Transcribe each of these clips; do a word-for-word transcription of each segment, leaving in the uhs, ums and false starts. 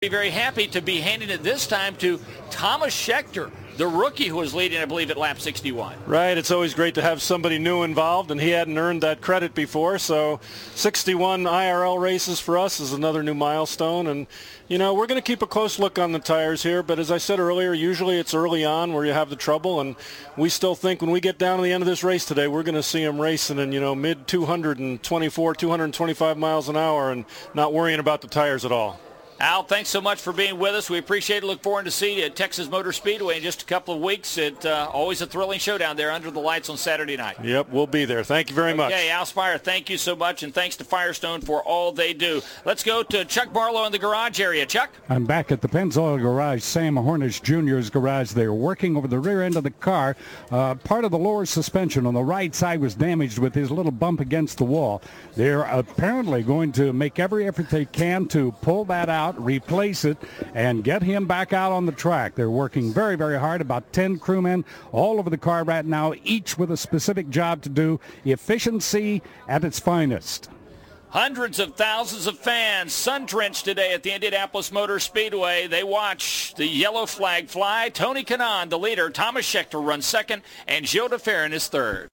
Very happy to be handing it this time to Thomas Schechter, the rookie who was leading, I believe, at lap sixty-one. Right. It's always great to have somebody new involved, and he hadn't earned that credit before. So sixty-one I R L races for us is another new milestone. And, you know, we're going to keep a close look on the tires here. But as I said earlier, usually it's early on where you have the trouble. And we still think when we get down to the end of this race today, we're going to see him racing in, you know, mid two twenty-four, two twenty-five miles an hour and not worrying about the tires at all. Al, thanks so much for being with us. We appreciate it. Look forward to seeing you at Texas Motor Speedway in just a couple of weeks. It's uh, always a thrilling showdown there under the lights on Saturday night. Yep, we'll be there. Thank you very much. Okay, Al Spire, thank you so much, and thanks to Firestone for all they do. Let's go to Chuck Barlow in the garage area. Chuck? I'm back at the Pennzoil garage, Sam Hornish Junior's garage. They're working over the rear end of the car. Uh, part of the lower suspension on the right side was damaged with his little bump against the wall. They're apparently going to make every effort they can to pull that out, replace it, and get him back out on the track. They're working very, very hard. About ten crewmen all over the car right now, each with a specific job to do. Efficiency at its finest. Hundreds of thousands of fans sun-drenched today at the Indianapolis Motor Speedway. They watch the yellow flag fly. Tony Kanaan, the leader. Thomas Schechter runs second, and Gilles de Ferran is third.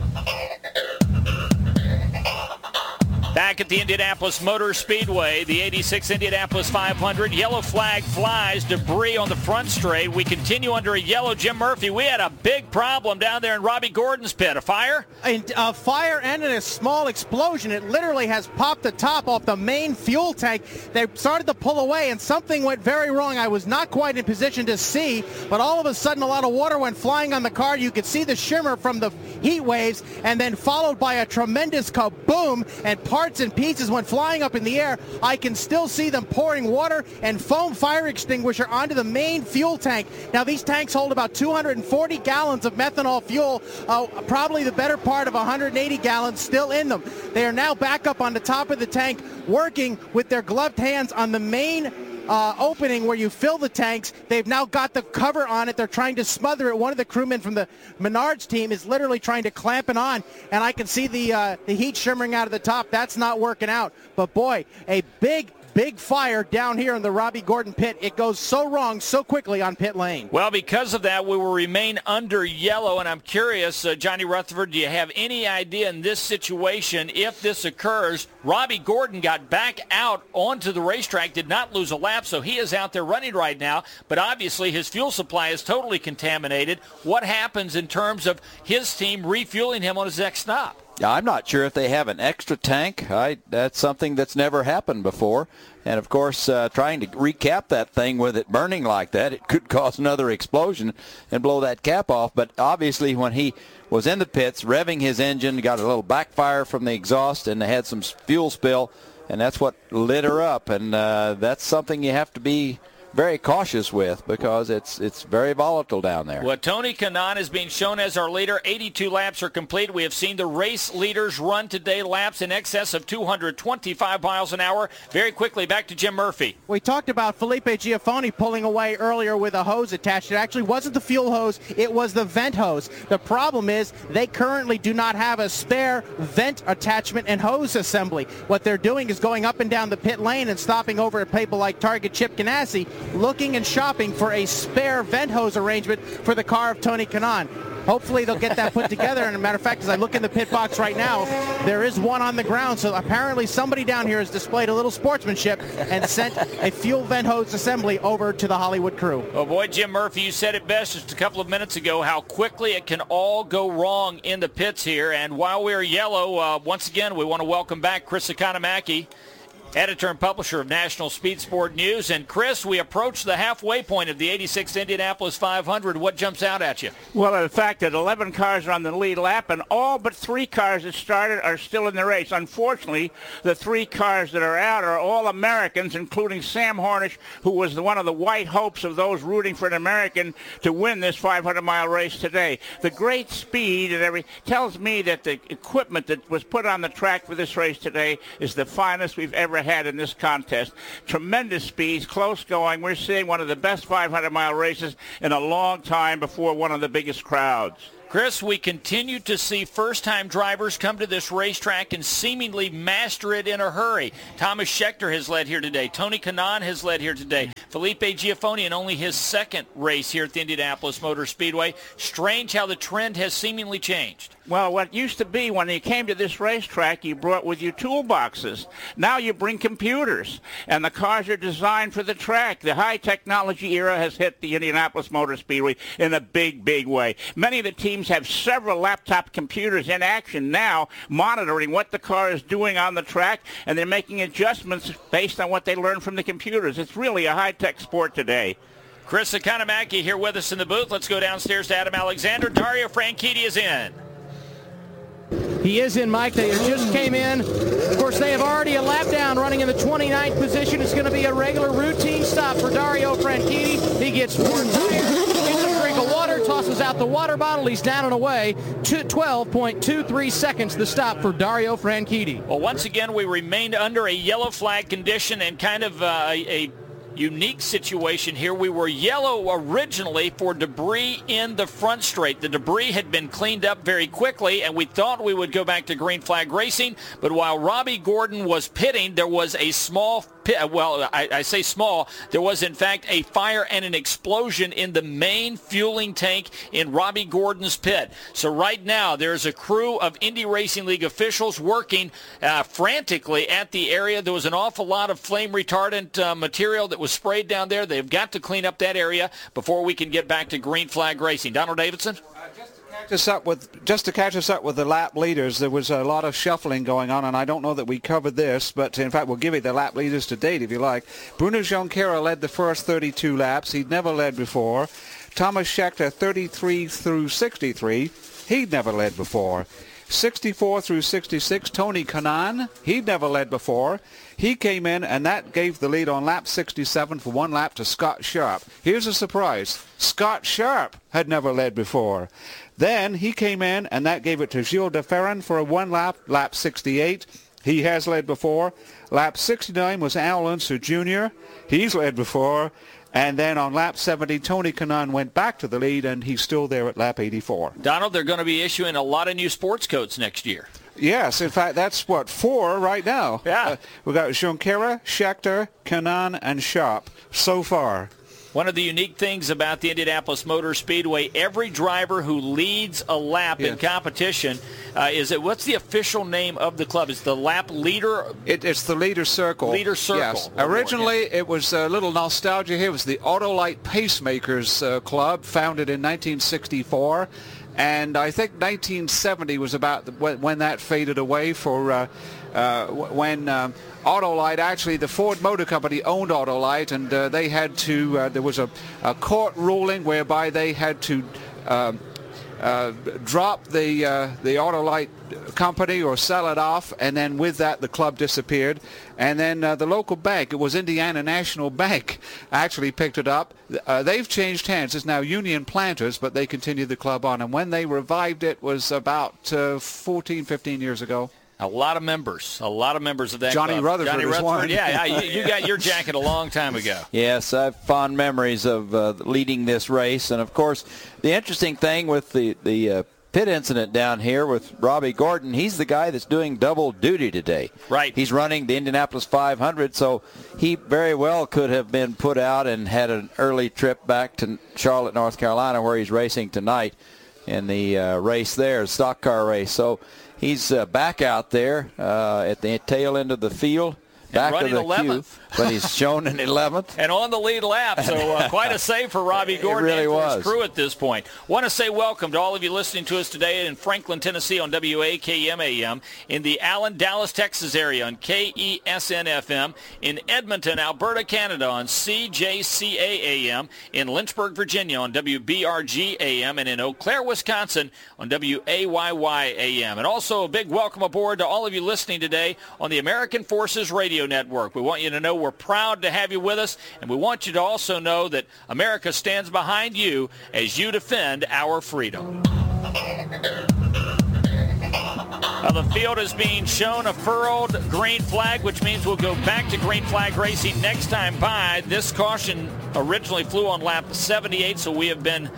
Back at the Indianapolis Motor Speedway, the eighty-six Indianapolis five hundred. Yellow flag flies, debris on the front straight. We continue under a yellow. Jim Murphy, we had a big problem down there in Robbie Gordon's pit. A fire? A, a fire and a small explosion. It literally has popped the top off the main fuel tank. They started to pull away, and something went very wrong. I was not quite in position to see, but all of a sudden a lot of water went flying on the car. You could see the shimmer from the heat waves, and then followed by a tremendous kaboom, and parts and pieces went flying up in the air. I can still see them pouring water and foam fire extinguisher onto the main fuel tank. Now, these tanks hold about two hundred forty gallons of methanol fuel, uh, probably the better part of one hundred eighty gallons still in them. They are now back up on the top of the tank, working with their gloved hands on the main Uh, opening where you fill the tanks. They've now got the cover on it. They're trying to smother it. One of the crewmen from the Menards team is literally trying to clamp it on, and I can see the uh, the heat shimmering out of the top. That's not working out. But boy, a big Big fire down here in the Robbie Gordon pit. It goes so wrong so quickly on pit lane. Well, because of that, we will remain under yellow, and I'm curious, uh, Johnny Rutherford, do you have any idea in this situation, if this occurs, Robbie Gordon got back out onto the racetrack, did not lose a lap, so he is out there running right now, but obviously his fuel supply is totally contaminated. What happens in terms of his team refueling him on his next stop? Yeah, I'm not sure if they have an extra tank. I, that's something that's never happened before. And, of course, uh, trying to recap that thing with it burning like that, it could cause another explosion and blow that cap off. But obviously when he was in the pits, revving his engine, got a little backfire from the exhaust, and they had some fuel spill, and that's what lit her up. And uh, that's something you have to be very cautious with because it's it's very volatile down there. Well, Tony Kanaan is being shown as our leader. eighty-two laps are complete. We have seen the race leaders run today laps in excess of two hundred twenty-five miles an hour. Very quickly, back to Jim Murphy. We talked about Felipe Giafoni pulling away earlier with a hose attached. It actually wasn't the fuel hose. It was the vent hose. The problem is they currently do not have a spare vent attachment and hose assembly. What they're doing is going up and down the pit lane and stopping over at people like Target Chip Ganassi, looking and shopping for a spare vent hose arrangement for the car of Tony Kanaan. Hopefully they'll get that put together. And a matter of fact, as I look in the pit box right now, there is one on the ground. So apparently somebody down here has displayed a little sportsmanship and sent a fuel vent hose assembly over to the Hollywood crew. Oh boy, Jim Murphy, you said it best just a couple of minutes ago, how quickly it can all go wrong in the pits here. And while we're yellow, uh, once again, we want to welcome back Chris Economaki, editor and publisher of National Speed Sport News. And Chris, we approach the halfway point of the eighty-six Indianapolis five hundred. What jumps out at you? Well, the fact that eleven cars are on the lead lap and all but three cars that started are still in the race. Unfortunately, the three cars that are out are all Americans, including Sam Hornish, who was the, one of the white hopes of those rooting for an American to win this five hundred mile race today. The great speed and every tells me that the equipment that was put on the track for this race today is the finest we've ever had in this contest. Tremendous speeds, close going. We're seeing one of the best five hundred mile races in a long time before one of the biggest crowds. Chris, we continue to see first-time drivers come to this racetrack and seemingly master it in a hurry. Thomas Scheckter has led here today. Tony Kanaan has led here today. Felipe Giafoni in only his second race here at the Indianapolis Motor Speedway. Strange how the trend has seemingly changed. Well, what used to be when you came to this racetrack, you brought with you toolboxes. Now you bring computers, and the cars are designed for the track. The high-technology era has hit the Indianapolis Motor Speedway in a big, big way. Many of the teams have several laptop computers in action now monitoring what the car is doing on the track, and they're making adjustments based on what they learn from the computers. It's really a high-tech sport today. Chris Economaki here with us in the booth. Let's go downstairs to Adam Alexander. Dario Franchitti is in. He is in, Mike. They just came in. Of course, they have already a lap down running in the twenty-ninth position. It's going to be a regular routine stop for Dario Franchitti. He gets four tires, gets a drink of water, tosses out the water bottle. He's down and away. twelve point two three seconds the stop for Dario Franchitti. Well, once again, we remained under a yellow flag condition and kind of uh, a, a unique situation here. We were yellow originally for debris in the front straight. The debris had been cleaned up very quickly, and we thought we would go back to green flag racing. But while Robbie Gordon was pitting, there was a small pit. Well, I, I say small. There was, in fact, a fire and an explosion in the main fueling tank in Robbie Gordon's pit. So right now, there's a crew of Indy Racing League officials working uh, frantically at the area. There was an awful lot of flame retardant uh, material that was sprayed down there. They've got to clean up that area before we can get back to green flag racing. Donald Davidson? Catch us up with, just to catch us up with the lap leaders, there was a lot of shuffling going on, and I don't know that we covered this, but in fact we'll give you the lap leaders to date if you like. Bruno Junqueira led the first thirty-two laps. He'd never led before. Thomas Scheckter, thirty-three through sixty-three. He'd never led before. sixty-four through sixty-six, Tony Kanaan. He'd never led before. He came in, and that gave the lead on lap sixty-seven for one lap to Scott Sharp. Here's a surprise. Scott Sharp had never led before. Then he came in, and that gave it to Gilles de Ferran for a one lap, lap sixty-eight. He has led before. Lap sixty-nine was Al Unser Junior He's led before. And then on lap seventy, Tony Kanaan went back to the lead, and he's still there at lap eighty-four. Donald, they're going to be issuing a lot of new sports coats next year. Yes, in fact, that's, what, four right now. Yeah. Uh, we've got Junqueira, Scheckter, Kanaan, and Sharp so far. One of the unique things about the Indianapolis Motor Speedway, every driver who leads a lap yeah. in competition, uh, is it, what's the official name of the club? Is the lap leader? It, it's the Leader Circle. Leader Circle. Yes. Originally, yeah. it was a little nostalgia here. It was the Autolite Pacemakers uh, Club, founded in nineteen sixty-four. And I think nineteen seventy was about the, when, when that faded away for uh, uh, when um, Autolite, actually the Ford Motor Company owned Autolite, and uh, they had to, uh, there was a, a court ruling whereby they had to uh, uh, drop the, uh, the Autolite company or sell it off, and then with that the club disappeared. And then uh, the local bank, it was Indiana National Bank, actually picked it up. Uh, they've changed hands. It's now Union Planters, but they continued the club on. And when they revived it was about uh, fourteen, fifteen years ago. A lot of members, a lot of members of that Johnny club. Rutherford Johnny is Rutherford, one. yeah, yeah you, you got your jacket a long time ago. Yes, I have fond memories of uh, leading this race. And, of course, the interesting thing with the, the uh, pit incident down here with Robbie Gordon, he's the guy that's doing double duty today. Right. He's running the Indianapolis five hundred, so he very well could have been put out and had an early trip back to Charlotte, North Carolina, where he's racing tonight in the uh, race there, stock car race. So he's uh, back out there uh, at the tail end of the field, back of the eleventh. queue, but he's shown in eleventh. And on the lead lap, so uh, quite a save for Robbie Gordon it really and for was. his crew at this point. Want to say welcome to all of you listening to us today in Franklin, Tennessee on W A K M A M, in the Allen, Dallas, Texas area on K E S N F M, in Edmonton, Alberta, Canada on C J C A A M, in Lynchburg, Virginia on W B R G A M, and in Eau Claire, Wisconsin on W A Y Y A M. And also a big welcome aboard to all of you listening today on the American Forces Radio Network. We want you to know we're proud to have you with us, and we want you to also know that America stands behind you as you defend our freedom. Now the field is being shown a furrowed green flag, which means we'll go back to green flag racing next time by. This caution originally flew on lap seventy-eight, so we have been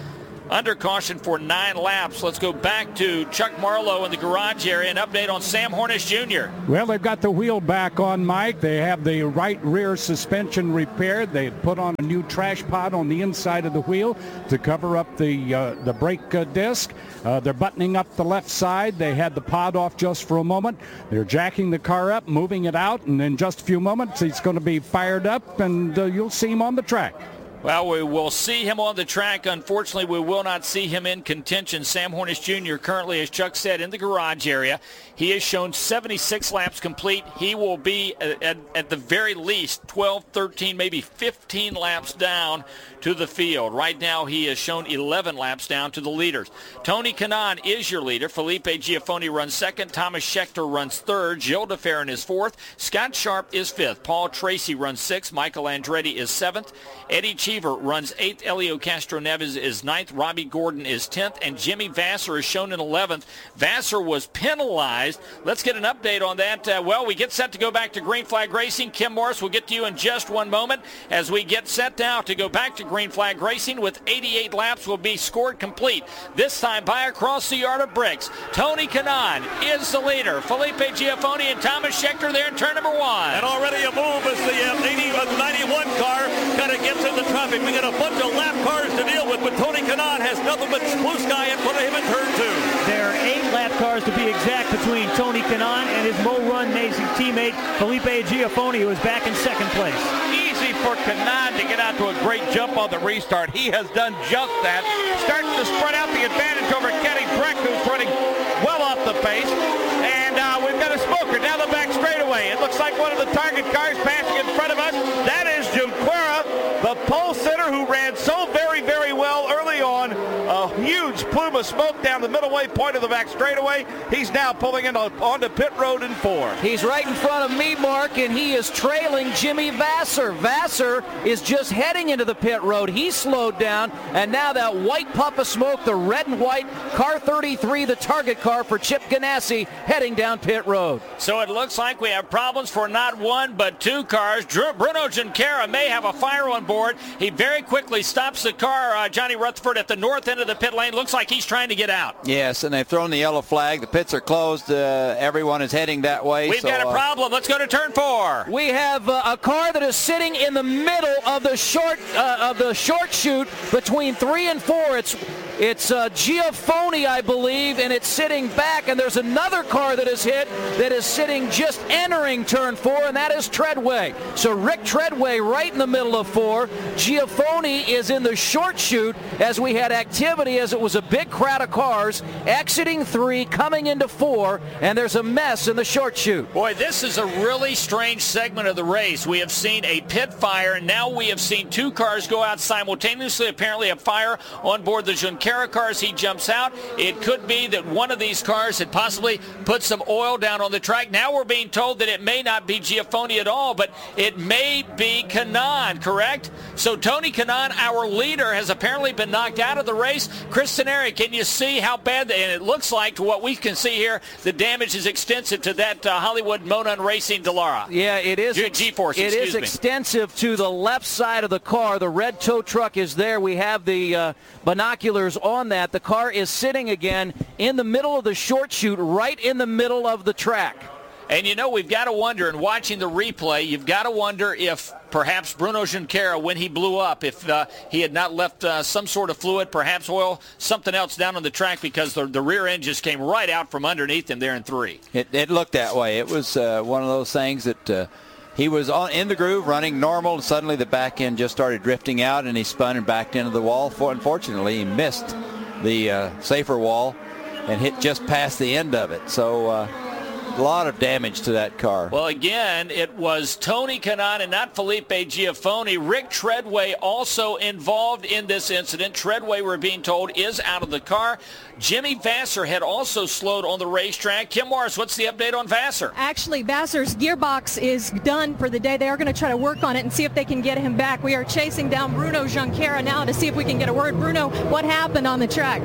under caution for nine laps. Let's go back to Chuck Marlowe in the garage area. An update on Sam Hornish Junior Well, they've got the wheel back on, Mike. They have the right rear suspension repaired. They put on a new trash pod on the inside of the wheel to cover up the uh, the brake uh, disc. Uh, they're buttoning up the left side. They had the pod off just for a moment. They're jacking the car up, moving it out, and in just a few moments, it's going to be fired up, and uh, you'll see him on the track. Well, we will see him on the track. Unfortunately, we will not see him in contention. Sam Hornish Junior currently, as Chuck said, in the garage area. He has shown seventy-six laps complete. He will be at, at, at the very least twelve, thirteen, maybe fifteen laps down to the field. Right now, he has shown eleven laps down to the leaders. Tony Kanaan is your leader. Felipe Giafoni runs second. Thomas Schechter runs third. Gilles de Ferran is fourth. Scott Sharp is fifth. Paul Tracy runs sixth. Michael Andretti is seventh. Eddie Cheever runs eighth. Elio Castro Neves is ninth. Robbie Gordon is tenth. And Jimmy Vasser is shown in eleventh. Vasser was penalized. Let's get an update on that. Uh, well, we get set to go back to Green Flag Racing. Kim Morris will get to you in just one moment as we get set now to go back to Green Flag Racing with eighty-eight laps will be scored complete. This time by across the yard of bricks. Tony Kanaan is the leader. Felipe Giafoni and Thomas Schechter there in turn number one. And already a move as the uh, eighty, uh, ninety-one car kind of gets in the traffic. We got a bunch of lap cars to deal with, but Tony Kanaan has nothing but blue sky in front of him in turn two. There are eight lap cars to be exact between Tony Kanaan and his Mo Run Racing teammate Felipe Giafoni, who is back in second place. Easy for Kanaan to get out to a great jump on the restart. He has done just that. Starts to spread out the advantage over Kenny Breck, who's running well off the pace. And uh, we've got a smoker down the back straightaway. It looks like one of the target cars passing in front of us. That is Junqueira, the pole sitter who ran so very, very well early on. A huge plume of smoke down the middle way point of the back straightaway. He's now pulling in onto pit road in four. He's right in front of me, Mark, and he is trailing Jimmy Vasser. Vasser is just heading into the pit road. He slowed down, and now that white puff of smoke, the red and white car thirty-three, the target car for Chip Ganassi, heading down pit road. So it looks like we have problems for not one but two cars. Drew, Bruno Junqueira may have a fire on board. He very quickly stops the car, uh, Johnny Rutherford, at the north end of the pit lane. Looks like he's trying to get out. Yes, and they've thrown the yellow flag. The pits are closed. Uh, everyone is heading that way. We've so, got a problem. Uh, Let's go to turn four. We have uh, a car that is sitting in the middle of the short uh, of the short chute between three and four. It's It's uh, Giafoni, I believe, and it's sitting back. And there's another car that is hit that is sitting just entering turn four, and that is Treadway. So Rick Treadway right in the middle of four. Giafoni is in the short chute as we had activity, as it was a big crowd of cars exiting three, coming into four, and there's a mess in the short chute. Boy, this is a really strange segment of the race. We have seen a pit fire, and now we have seen two cars go out simultaneously. Apparently a fire on board the Junqueira cars. He jumps out. It could be that one of these cars had possibly put some oil down on the track. Now we're being told that it may not be Giafoni at all, but it may be Kanaan, correct? So Tony Kanaan, our leader, has apparently been knocked out of the race. Chris Teneri, can you see how bad, and it looks like, to what we can see here, the damage is extensive to that uh, Hollywood Monon Racing Dallara. Yeah, it is. G- G-Force, it is me. extensive to the left side of the car. The red tow truck is there. We have the uh, binoculars on that. The car is sitting again in the middle of the short chute, right in the middle of the track. And, you know, we've got to wonder, and watching the replay, you've got to wonder if perhaps Bruno Junqueira, when he blew up, if uh, he had not left uh, some sort of fluid, perhaps oil, something else down on the track, because the, the rear end just came right out from underneath him there in three. It, it looked that way. It was uh, one of those things that uh, he was on, in the groove, running normal, and suddenly the back end just started drifting out, and he spun and backed into the wall. For, unfortunately, he missed the uh, safer wall and hit just past the end of it. So uh, a lot of damage to that car. Well, again, it was Tony Kanaan and not Felipe Giafoni. Rick Treadway also involved in this incident. Treadway, we're being told, is out of the car. Jimmy Vasser had also slowed on the racetrack. Kim Morris, what's the update on Vasser? Actually, Vasser's gearbox is done for the day. They are going to try to work on it and see if they can get him back. We are chasing down Bruno Junqueira now to see if we can get a word. Bruno, what happened on the track?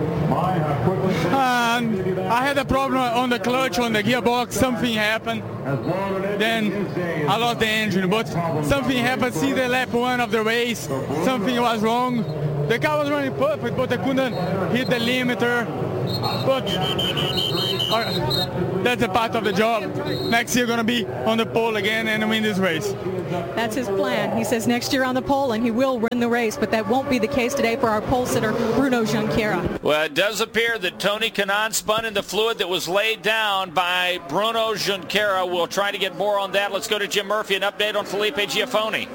Um, I had a problem on the clutch, on the gearbox. Something happened. Then I lost the engine, but something happened. See the lap one of the race. Something was wrong. the car was running perfect, but I couldn't hit the limiter. But uh, that's a part of the job. Next year, going to be on the pole again and win this race. That's his plan. He says next year on the pole, and he will win the race, but that won't be the case today for our pole sitter, Bruno Junqueira. Well, it does appear that Tony Kanaan spun in the fluid that was laid down by Bruno Junqueira. We'll try to get more on that. Let's go to Jim Murphy, an update on Felipe Giafoni.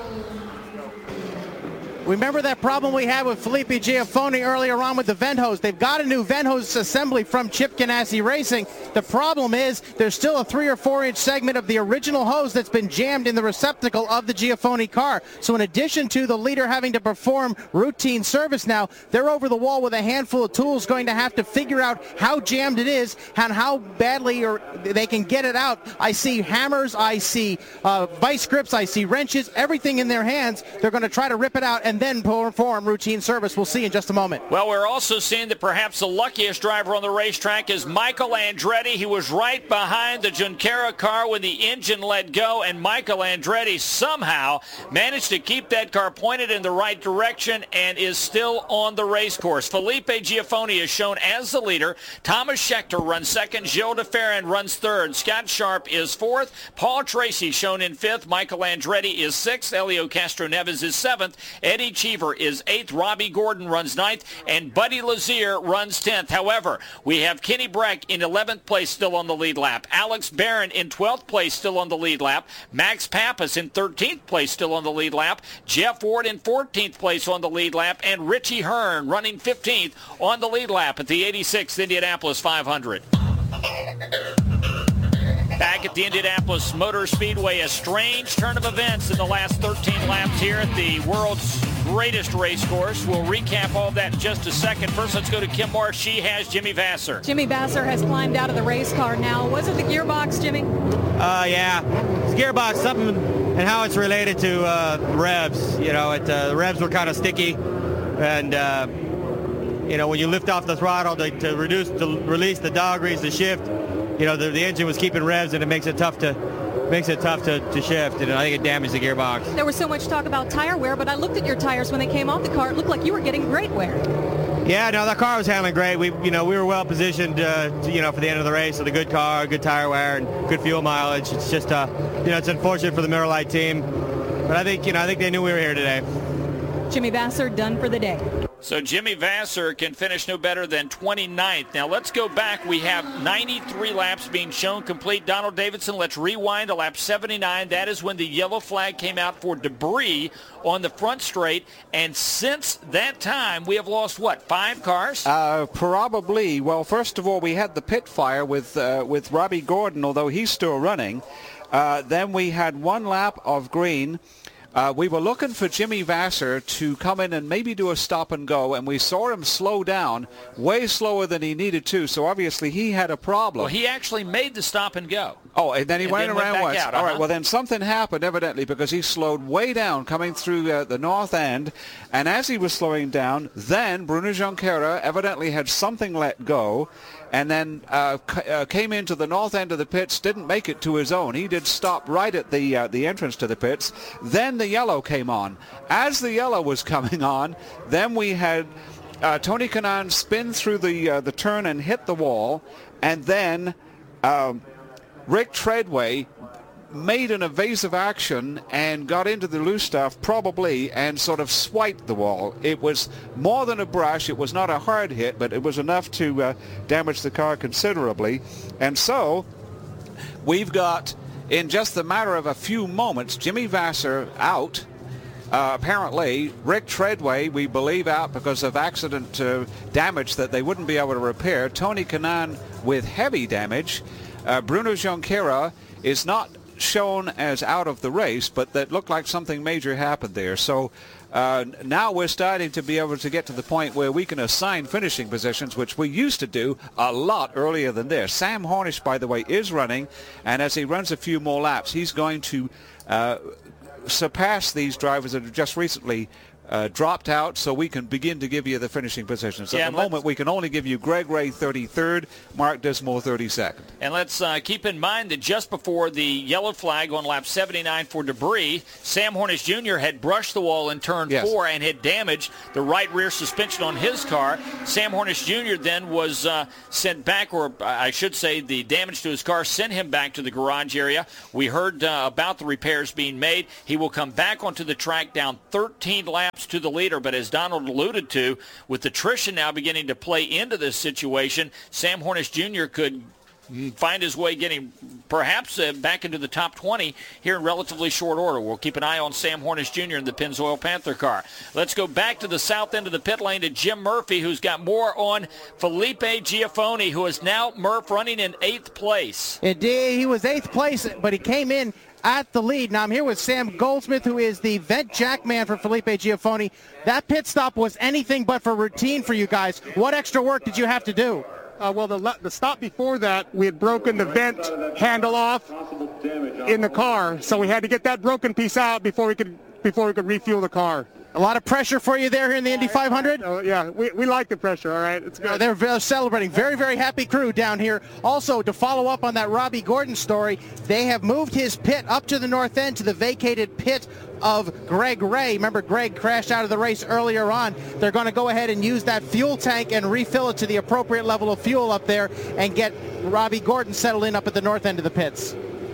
Remember that problem we had with Felipe Giafoni earlier on with the vent hose? They've got a new vent hose assembly from Chip Ganassi Racing. The problem is there's still a three or four inch segment of the original hose that's been jammed in the receptacle of the Giafoni car. So in addition to the leader having to perform routine service now, they're over the wall with a handful of tools going to have to figure out how jammed it is and how badly or they can get it out. I see hammers, I see uh, vice grips, I see wrenches, everything in their hands. They're going to try to rip it out and then perform routine service. We'll see in just a moment. Well, we're also seeing that perhaps the luckiest driver on the racetrack is Michael Andretti. He was right behind the Junqueira car when the engine let go, and Michael Andretti somehow managed to keep that car pointed in the right direction and is still on the race course. Felipe Giafoni is shown as the leader. Thomas Scheckter runs second. Gilles de Ferran runs third. Scott Sharp is fourth. Paul Tracy shown in fifth. Michael Andretti is sixth. Elio Castroneves is seventh. Eddie Cheever is eighth. Robbie Gordon runs ninth, and Buddy Lazier runs tenth. However, we have Kenny Breck in eleventh place still on the lead lap. Alex Barron in twelfth place still on the lead lap. Max Pappas in thirteenth place still on the lead lap. Jeff Ward in fourteenth place on the lead lap, and Richie Hearn running fifteenth on the lead lap at the eighty-sixth Indianapolis five hundred. Back at the Indianapolis Motor Speedway, a strange turn of events in the last thirteen laps here at the world's greatest race course. We'll recap all that in just a second. First, let's go to Kim Marsh. She has Jimmy Vasser. Jimmy Vasser has climbed out of the race car now. Was it the gearbox, Jimmy? Uh, yeah. It's gearbox, something, and how it's related to uh, revs. You know, it, uh, the revs were kind of sticky, and uh, you know, when you lift off the throttle to, to reduce, to release the dog grease, the shift, you know, the, the engine was keeping revs, and it makes it tough to makes it tough to, to shift, and I think it damaged the gearbox. There was so much talk about tire wear, but I looked at your tires when they came off the car. It looked like you were getting great wear. Yeah, no, that car was handling great. We, you know, we were well positioned, uh, to, you know, for the end of the race with a good car, good tire wear, and good fuel mileage. It's just, uh, you know, it's unfortunate for the Miller Lite team, but I think, you know, I think they knew we were here today. Jimmy Vasser done for the day. So Jimmy Vasser can finish no better than twenty-ninth. Now let's go back. We have ninety-three laps being shown complete. Donald Davidson, let's rewind to lap seventy-nine. That is when the yellow flag came out for debris on the front straight. And since that time, we have lost, what, five cars? Uh, probably. Well, first of all, we had the pit fire with, uh, with Robbie Gordon, although he's still running. Uh, then we had one lap of green. Uh, we were looking for Jimmy Vasser to come in and maybe do a stop and go, and we saw him slow down way slower than he needed to, so obviously he had a problem. Well, he actually made the stop and go. Oh, and then he and went then around went once. Out, All uh-huh. right, well, then something happened, evidently, because he slowed way down coming through uh, the north end, and as he was slowing down, then Bruno Junqueira evidently had something let go, and then uh, c- uh, came into the north end of the pits, didn't make it to his own. He did stop right at the uh, the entrance to the pits. Then the yellow came on. As the yellow was coming on, then we had uh, Tony Kanaan spin through the uh, the turn and hit the wall, and then um, Rick Treadway made an evasive action and got into the loose stuff probably and sort of swiped the wall. It was more than a brush. It was not a hard hit, but it was enough to uh, damage the car considerably. And so we've got, in just the matter of a few moments, Jimmy Vasser out. Uh, apparently, Rick Treadway, we believe, out because of accident uh, damage that they wouldn't be able to repair. Tony Kanaan with heavy damage. Uh, Bruno Junqueira is not shown as out of the race, but that looked like something major happened there. So uh, now we're starting to be able to get to the point where we can assign finishing positions, which we used to do a lot earlier than this. Sam Hornish, by the way, is running, and as he runs a few more laps, he's going to uh, surpass these drivers that have just recently Uh, dropped out, so we can begin to give you the finishing positions. At yeah, the moment, we can only give you Greg Ray thirty-third, Mark Dismulle thirty-second. And let's uh, keep in mind that just before the yellow flag on lap seventy-nine for debris, Sam Hornish Junior had brushed the wall in turn yes. four and had damaged the right rear suspension on his car. Sam Hornish Junior then was uh, sent back, or I should say the damage to his car sent him back to the garage area. We heard uh, about the repairs being made. He will come back onto the track down thirteen laps to the leader, but as Donald alluded to, with attrition now beginning to play into this situation, Sam Hornish Junior could find his way getting perhaps uh, back into the top twenty here in relatively short order. We'll keep an eye on Sam Hornish Junior in the Pennzoil Panther car. Let's go back to the south end of the pit lane to Jim Murphy, who's got more on Felipe Giafoni, who is now, Murph, running in eighth place. Indeed, he was eighth place, but he came in at the lead. Now I'm here with Sam Goldsmith, who is the vent jack man for Felipe Giafoni. That pit stop was anything but for routine for you guys. What extra work did you have to do? Uh, well, the, the stop before that, we had broken the vent handle off in the car, so we had to get that broken piece out before we could before we could refuel the car. A lot of pressure for you there here in the Indy five hundred? Uh, yeah, we, we like the pressure, all right? It's good. Uh, they're very celebrating. Very, very happy crew down here. Also, to follow up on that Robbie Gordon story, they have moved his pit up to the north end to the vacated pit of Greg Ray. Remember, Greg crashed out of the race earlier on. They're going to go ahead and use that fuel tank and refill it to the appropriate level of fuel up there and get Robbie Gordon settled in up at the north end of the pits.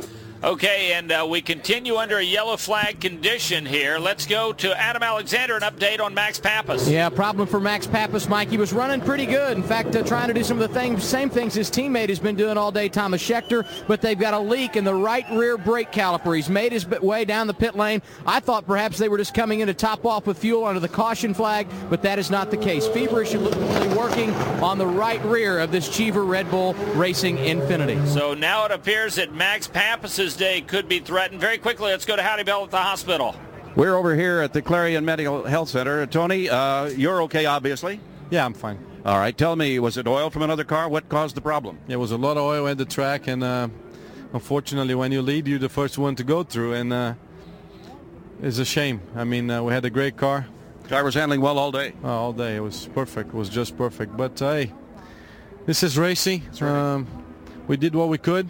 Okay, and uh, we continue under a yellow flag condition here. Let's go to Adam Alexander, an update on Max Pappas. Yeah, problem for Max Pappas, Mike. He was running pretty good. In fact, uh, trying to do some of the things, same things his teammate has been doing all day, Thomas Scheckter, but they've got a leak in the right rear brake caliper. He's made his way down the pit lane. I thought perhaps they were just coming in to top off with fuel under the caution flag, but that is not the case. Feverishly working on the right rear of this Cheever Red Bull Racing Infiniti. So now it appears that Max Pappas's day could be threatened. Very quickly, let's go to Howdy Bell at the hospital. We're over here at the Clarion Medical Health Center. Tony, uh, you're okay, obviously? Yeah, I'm fine. All right. Tell me, was it oil from another car? What caused the problem? There was a lot of oil at the track, and uh, unfortunately, when you lead, you're the first one to go through, and uh, it's a shame. I mean, uh, we had a great car. Car was handling well all day. Oh, all day. It was perfect. It was just perfect. But, uh, hey, this is racing. Right. Um, we did what we could.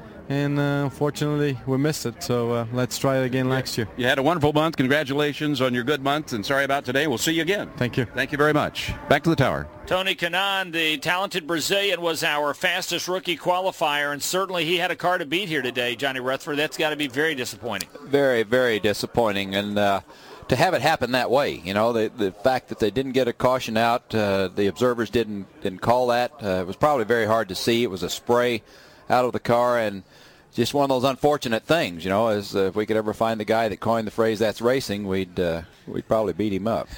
And uh, unfortunately, we missed it. So uh, let's try it again next year. You had a wonderful month. Congratulations on your good month. And sorry about today. We'll see you again. Thank you. Thank you very much. Back to the tower. Tony Kanaan, the talented Brazilian, was our fastest rookie qualifier, and certainly he had a car to beat here today, Johnny Rutherford. That's got to be very disappointing. Very, very disappointing. And uh, to have it happen that way, you know, the, the fact that they didn't get a caution out, uh, the observers didn't, didn't call that. Uh, it was probably very hard to see. It was a spray out of the car, and just one of those unfortunate things, you know, as uh, if we could ever find the guy that coined the phrase "that's racing," we'd uh, we'd probably beat him up.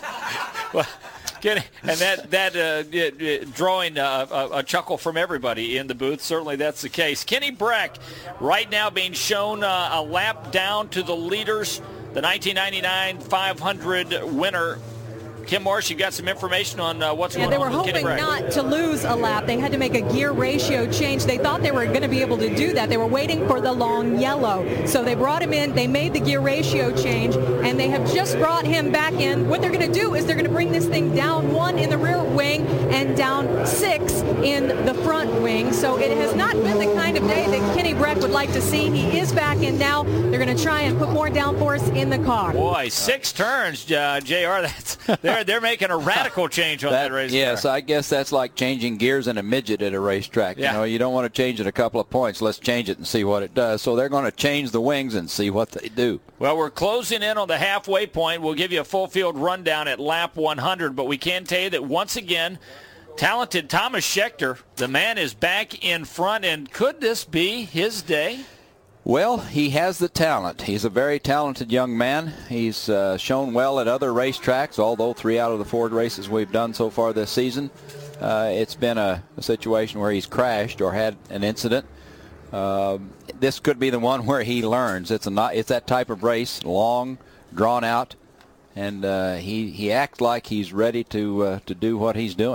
Well, get, and that that uh, drawing uh, a, a chuckle from everybody in the booth. Certainly, that's the case. Kenny Brack, right now being shown uh, a lap down to the leaders, the nineteen ninety-nine five hundred winner. Kim Morris, you got some information on uh, what's yeah, going on with Kenny They were Brack. hoping not to lose a lap. They had to make a gear ratio change. They thought they were going to be able to do that. They were waiting for the long yellow. So they brought him in. They made the gear ratio change, and they have just brought him back in. What they're going to do is they're going to bring this thing down one in the rear wing and down six in the front wing. So it has not been the kind of day that Kenny Brack would like to see. He is back in now. They're going to try and put more downforce in the car. Boy, six turns, uh, J R. That's they're they're making a radical change on that, that race. Yes, I guess that's like changing gears in a midget at a racetrack. Yeah. You know, you don't want to change it a couple of points. Let's change it and see what it does. So they're going to change the wings and see what they do. Well, we're closing in on the halfway point. We'll give you a full field rundown at lap one hundred, but we can tell you that once again, talented Thomas Scheckter, the man is back in front, and could this be his day? Well, he has the talent. He's a very talented young man. He's uh, shown well at other racetracks, although three out of the four races we've done so far this season, uh, it's been a, a situation where he's crashed or had an incident. Uh, this could be the one where he learns. It's a not, it's that type of race, long, drawn out, and uh, he he acts like he's ready to uh, to do what he's doing.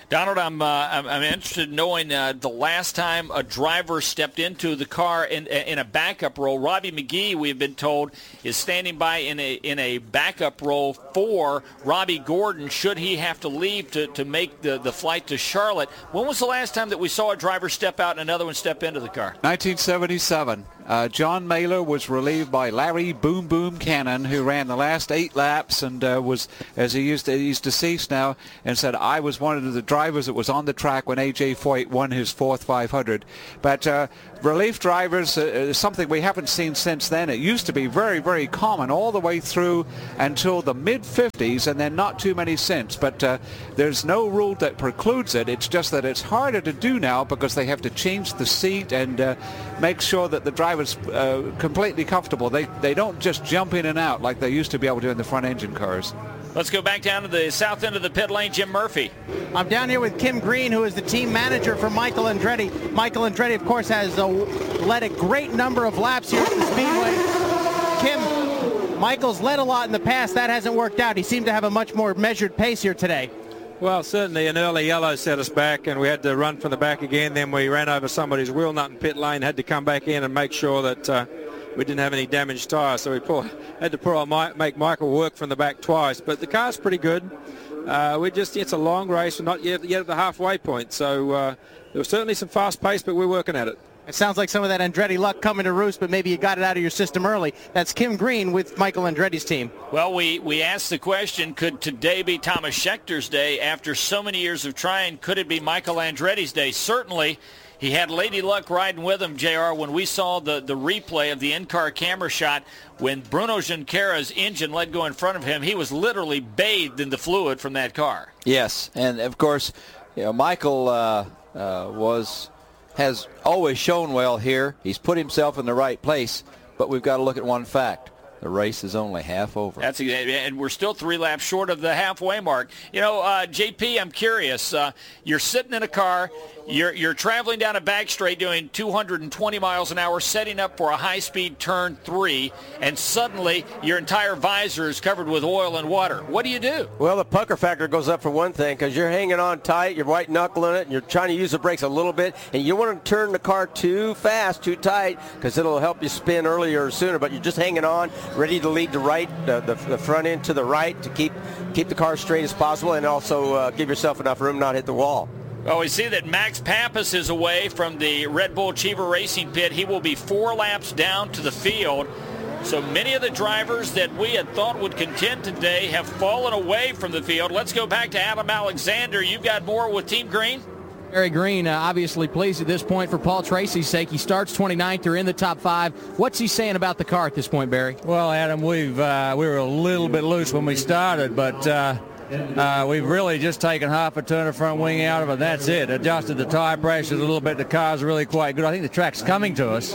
Donald, I'm, uh, I'm I'm interested in knowing uh, the last time a driver stepped into the car in in a backup role. Robbie McGee, we've been told, is standing by in a in a backup role for Robbie Gordon should he have to leave to, to make the, the flight to Charlotte. When was the last time that we saw a driver step out and another one step into the car? nineteen seventy-seven. Uh, John Mailer was relieved by Larry Boom Boom Cannon, who ran the last eight laps and uh, was, as he used to, he's deceased now, and said, I was one of the drivers that was on the track when A J Foyt won his fourth five hundred. But uh, relief drivers uh, is something we haven't seen since then. It used to be very, very common all the way through until the mid fifties, and then not too many since. But uh, there's no rule that precludes it. It's just that it's harder to do now because they have to change the seat and uh, make sure that the driver's uh, completely comfortable. They, they don't just jump in and out like they used to be able to in the front engine cars. Let's go back down to the south end of the pit lane. Jim Murphy. I'm down here with Kim Green, who is the team manager for Michael Andretti. Michael Andretti, of course, has uh, led a great number of laps here at the Speedway. Kim, Michael's led a lot in the past. That hasn't worked out. He seemed to have a much more measured pace here today. Well, certainly an early yellow set us back, and we had to run from the back again. Then we ran over somebody's wheel nut in pit lane, had to come back in and make sure that uh, we didn't have any damaged tyres. So we pull, had to pull our, make Michael work from the back twice. But the car's pretty good. Uh, we just it's a long race. We're not yet, yet at the halfway point. So uh, there was certainly some fast pace, but we're working at it. It sounds like some of that Andretti luck coming to roost, but maybe you got it out of your system early. That's Kim Green with Michael Andretti's team. Well, we, we asked the question, could today be Thomas Schechter's day? After so many years of trying, could it be Michael Andretti's day? Certainly, he had Lady Luck riding with him, J R, when we saw the, the replay of the in-car camera shot. When Bruno Junqueira's engine let go in front of him, he was literally bathed in the fluid from that car. Yes, and, of course, you know, Michael uh, uh, was... has always shown well here. He's put himself in the right place, but we've got to look at one fact. The race is only half over. That's and we're still three laps short of the halfway mark. You know, uh, J P, I'm curious. Uh, you're sitting in a car. You're you're traveling down a back straight doing two hundred twenty miles an hour, setting up for a high-speed turn three, and suddenly your entire visor is covered with oil and water. What do you do? Well, the pucker factor goes up for one thing because you're hanging on tight, you're white-knuckling it, and you're trying to use the brakes a little bit, and you want to turn the car too fast, too tight, because it'll help you spin earlier or sooner, but you're just hanging on, ready to lead the right, uh, the, the front end to the right to keep, keep the car straight as possible and also uh, give yourself enough room not hit the wall. Well, we see that Max Pappas is away from the Red Bull Cheever Racing pit. He will be four laps down to the field. So many of the drivers that we had thought would contend today have fallen away from the field. Let's go back to Adam Alexander. You've got more with Team Green? Barry Green uh, obviously pleased at this point for Paul Tracy's sake. He starts twenty-ninth. They're in the top five. What's he saying about the car at this point, Barry? Well, Adam, we've uh, we were a little bit loose when we started, but uh, uh, we've really just taken half a turn of front wing out of it. That's it. Adjusted the tire pressures a little bit. The car's really quite good. I think the track's coming to us.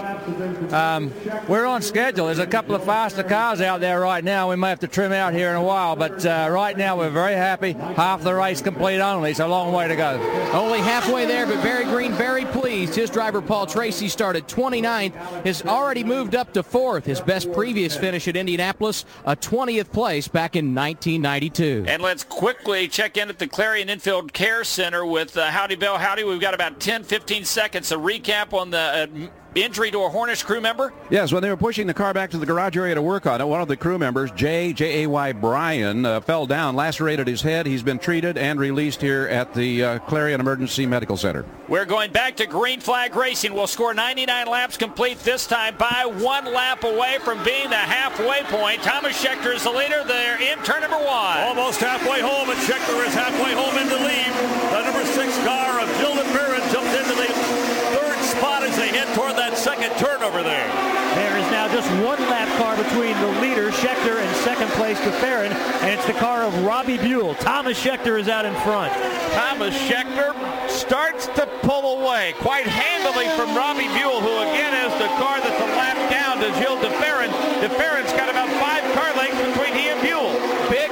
Um, we're on schedule. There's a couple of faster cars out there right now. We may have to trim out here in a while, but uh, right now we're very happy. Half the race complete only. It's a long way to go. Only halfway there, but Barry Green very pleased. His driver, Paul Tracy, started twenty-ninth, has already moved up to fourth. His best previous finish at Indianapolis, a twentieth place back in nineteen ninety-two. And let's quickly check in at the Clarion Infield Care Center with uh, Howdy Bell. Howdy, we've got about ten, fifteen seconds. A recap on the uh, injury to a Hornish crew member? Yes, when they were pushing the car back to the garage area to work on it, one of the crew members, J. J A Y Bryan, uh, fell down, lacerated his head. He's been treated and released here at the uh, Clarion Emergency Medical Center. We're going back to Green Flag Racing. We'll score ninety-nine laps complete this time by one lap away from being the halfway point. Thomas Schechter is the leader. They're in turn number one. Almost halfway home, and Schechter is halfway home in the lead. The number six car of Jill DeFerrin jumped into the third spot as they head toward that second turn over there. There is now just one lap car between the leader, Schechter, and second place DeFerrin, and it's the car of Robbie Buell. Thomas Schechter is out in front. Thomas Schechter starts to pull away quite handily from Robbie Buell, who again is the car that's a lap down to Gilles DeFerrin. DeFerrin's got about five car lengths between he and Buell. Big lead for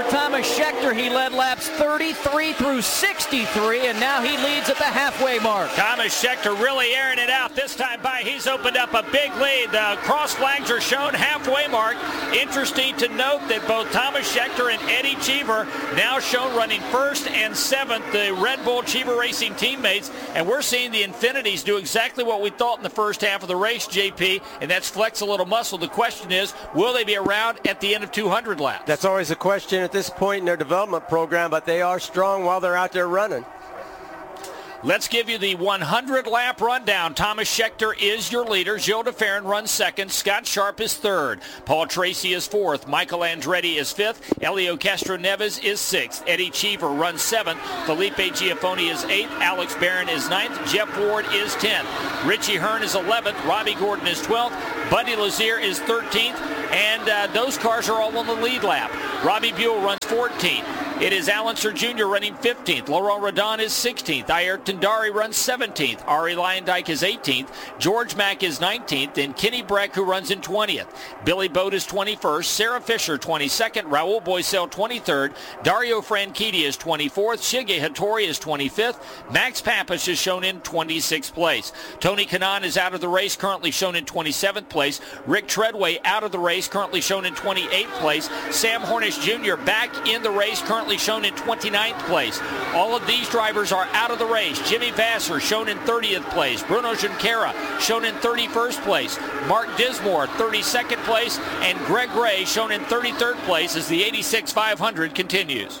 Thomas Scheckter. He led laps thirty-three through sixty-three, and now he leads at the halfway mark. Thomas Scheckter really airing it out this time by. He's opened up a big lead. The cross flags are shown halfway mark. Interesting to note that both Thomas Scheckter and Eddie Cheever now shown running first and seventh, the Red Bull Cheever Racing teammates, and we're seeing the Infinities do exactly what we thought in the first half of the race, J P, and that's flex a little muscle. The question is, will they be around at the end of two hundred laps? That's always a question at this point in their development program, but they are strong while they're out there running. Let's give you the one hundred lap rundown. Thomas Scheckter is your leader. Gilles de Ferran runs second. Scott Sharp is third. Paul Tracy is fourth. Michael Andretti is fifth. Elio Castro-Neves is sixth. Eddie Cheever runs seventh. Felipe Giafoni is eighth. Alex Barron is ninth. Jeff Ward is tenth. Richie Hearn is eleventh. Robbie Gordon is twelfth. Buddy Lazier is thirteenth. And uh, those cars are all on the lead lap. Robbie Buell runs fourteenth. It is Alan Sir Junior running fifteenth. Laurent Rodin is sixteenth. Ayrton Dari runs seventeenth. Ari Leyendyke is eighteenth. George Mack is nineteenth. And Kenny Breck, who runs in twentieth. Billy Boat is twenty-first. Sarah Fisher, twenty-second. Raul Boisel, twenty-third. Dario Franchitti is twenty-fourth. Shige Hattori is twenty-fifth. Max Pappas is shown in twenty-sixth place. Tony Kanaan is out of the race, currently shown in twenty-seventh place. Rick Treadway out of the race, currently shown in twenty-eighth place. Sam Hornish Junior back in the race, currently shown in twenty-ninth place. All of these drivers are out of the race. Jimmy Vasser shown in thirtieth place. Bruno Junqueira shown in thirty-first place. Mark Dismore thirty-second place. And Greg Ray shown in thirty-third place as the eighty-six five hundred continues.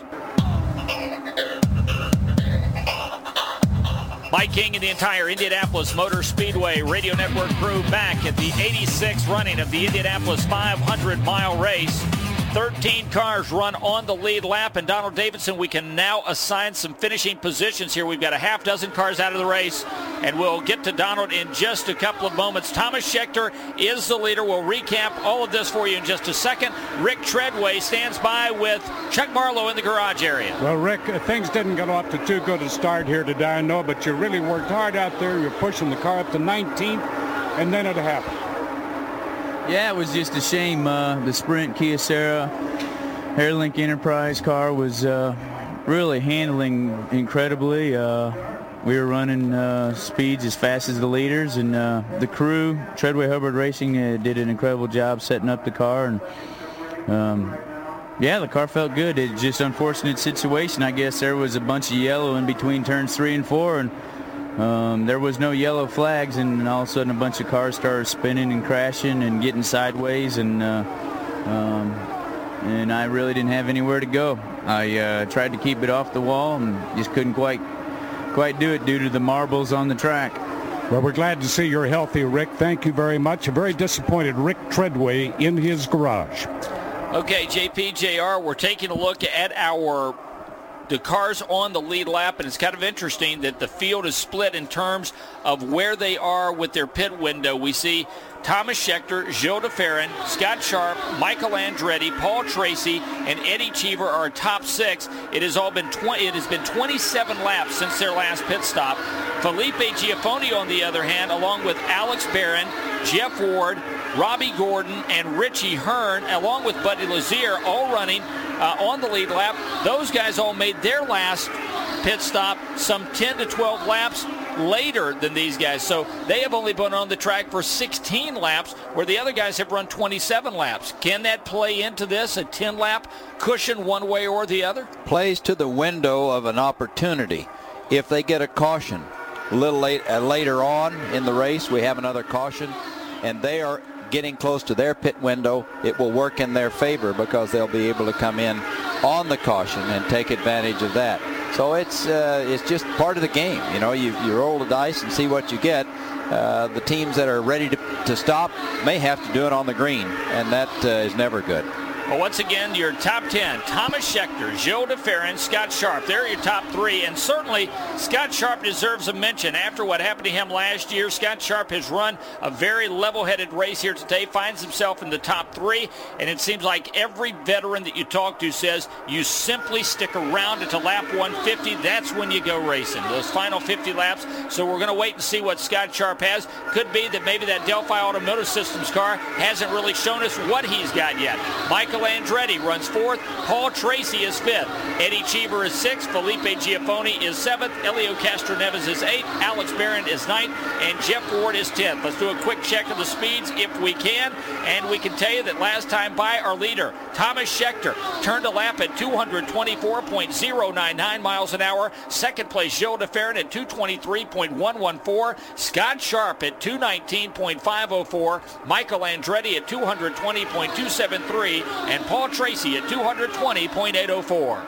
Mike King and the entire Indianapolis Motor Speedway Radio Network crew back at the eighty-sixth running of the Indianapolis five hundred mile race. thirteen cars run on the lead lap, and Donald Davidson, we can now assign some finishing positions here. We've got a half dozen cars out of the race, and we'll get to Donald in just a couple of moments. Thomas Scheckter is the leader. We'll recap all of this for you in just a second. Rick Treadway stands by with Chuck Marlowe in the garage area. Well, Rick, uh, things didn't get off to too good a start here today, I know, but you really worked hard out there. You're pushing the car up to nineteenth, and then it happened. Yeah, it was just a shame. Uh, the Sprint Kyocera Airlink Enterprise car was uh, really handling incredibly. Uh, we were running uh, speeds as fast as the leaders, and uh, the crew, Treadway Hubbard Racing, uh, did an incredible job setting up the car. And um, yeah, the car felt good. It's just an unfortunate situation. I guess there was a bunch of yellow in between turns three and four, and Um, there was no yellow flags, and all of a sudden a bunch of cars started spinning and crashing and getting sideways, and uh, um, and I really didn't have anywhere to go. I uh, tried to keep it off the wall and just couldn't quite quite do it due to the marbles on the track. Well, we're glad to see you're healthy, Rick. Thank you very much. A very disappointed Rick Treadway in his garage. Okay, J P, J R, we're taking a look at our the cars on the lead lap, and it's kind of interesting that the field is split in terms of where they are with their pit window. We see Thomas Scheckter, Gilles de Ferran, Scott Sharp, Michael Andretti, Paul Tracy, and Eddie Cheever are top six. It has all been twenty. It has been twenty-seven laps since their last pit stop. Felipe Giafoni, on the other hand, along with Alex Barron, Jeff Ward, Robbie Gordon, and Richie Hearn, along with Buddy Lazier, all running uh, on the lead lap. Those guys all made their last pit stop some ten to twelve laps later than these guys. So they have only been on the track for sixteen laps, where the other guys have run twenty-seven laps. Can that play into this, a ten lap cushion one way or the other? Plays to the window of an opportunity. If they get a caution a little late, uh, later on in the race, we have another caution, and they are getting close to their pit window, it will work in their favor because they'll be able to come in on the caution and take advantage of that. So it's uh, it's just part of the game. You know, you, you roll the dice and see what you get. Uh, the teams that are ready to, to stop may have to do it on the green, and that uh, is never good. Well, once again, your top ten, Thomas Scheckter, Gilles de Ferran, Scott Sharp. They're your top three, and certainly Scott Sharp deserves a mention. After what happened to him last year, Scott Sharp has run a very level-headed race here today, finds himself in the top three, and it seems like every veteran that you talk to says you simply stick around until lap one fifty. That's when you go racing, those final fifty laps. So we're going to wait and see what Scott Sharp has. Could be that maybe that Delphi Automotive Systems car hasn't really shown us what he's got yet. Michael Michael Andretti runs fourth. Paul Tracy is fifth. Eddie Cheever is sixth. Felipe Giafoni is seventh. Elio Castroneves is eighth. Alex Barron is ninth. And Jeff Ward is tenth. Let's do a quick check of the speeds if we can. And we can tell you that last time by, our leader, Thomas Scheckter, turned a lap at two twenty-four point oh nine nine miles an hour. Second place, Joe DeFerrin at two twenty-three point one one four. Scott Sharp at two nineteen point five oh four. Michael Andretti at two twenty point two seven three. And Paul Tracy at two twenty point eight oh four.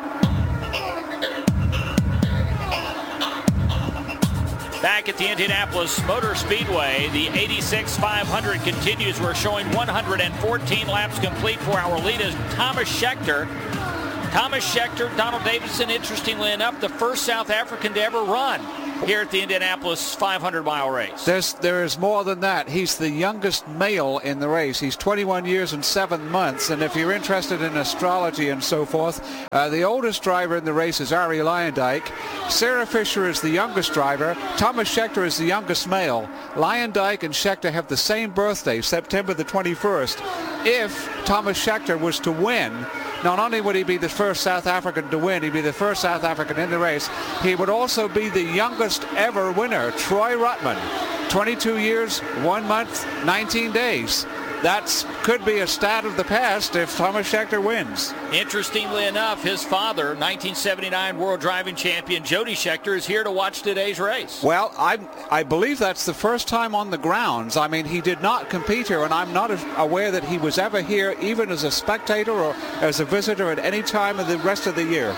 Back at the Indianapolis Motor Speedway, the eighty-six five hundred continues. We're showing one hundred fourteen laps complete for our lead is Thomas Scheckter. Thomas Scheckter, Donald Davidson, interestingly enough, the first South African to ever run here at the Indianapolis five hundred mile race. There's, there is more than that. He's the youngest male in the race. He's twenty-one years and seven months. And if you're interested in astrology and so forth, uh, the oldest driver in the race is Arie Luyendyk. Sarah Fisher is the youngest driver. Thomas Scheckter is the youngest male. Luyendyk and Scheckter have the same birthday, September the twenty-first. If Thomas Scheckter was to win, not only would he be the first South African to win, he'd be the first South African in the race, he would also be the youngest ever winner, Troy Ruttman. twenty-two years, one month, nineteen days. That could be a stat of the past if Thomas Scheckter wins. Interestingly enough, his father, nineteen seventy-nine World Driving Champion Jody Scheckter, is here to watch today's race. Well, I I believe that's the first time on the grounds. I mean, he did not compete here, and I'm not aware that he was ever here, even as a spectator or as a visitor at any time of the rest of the year.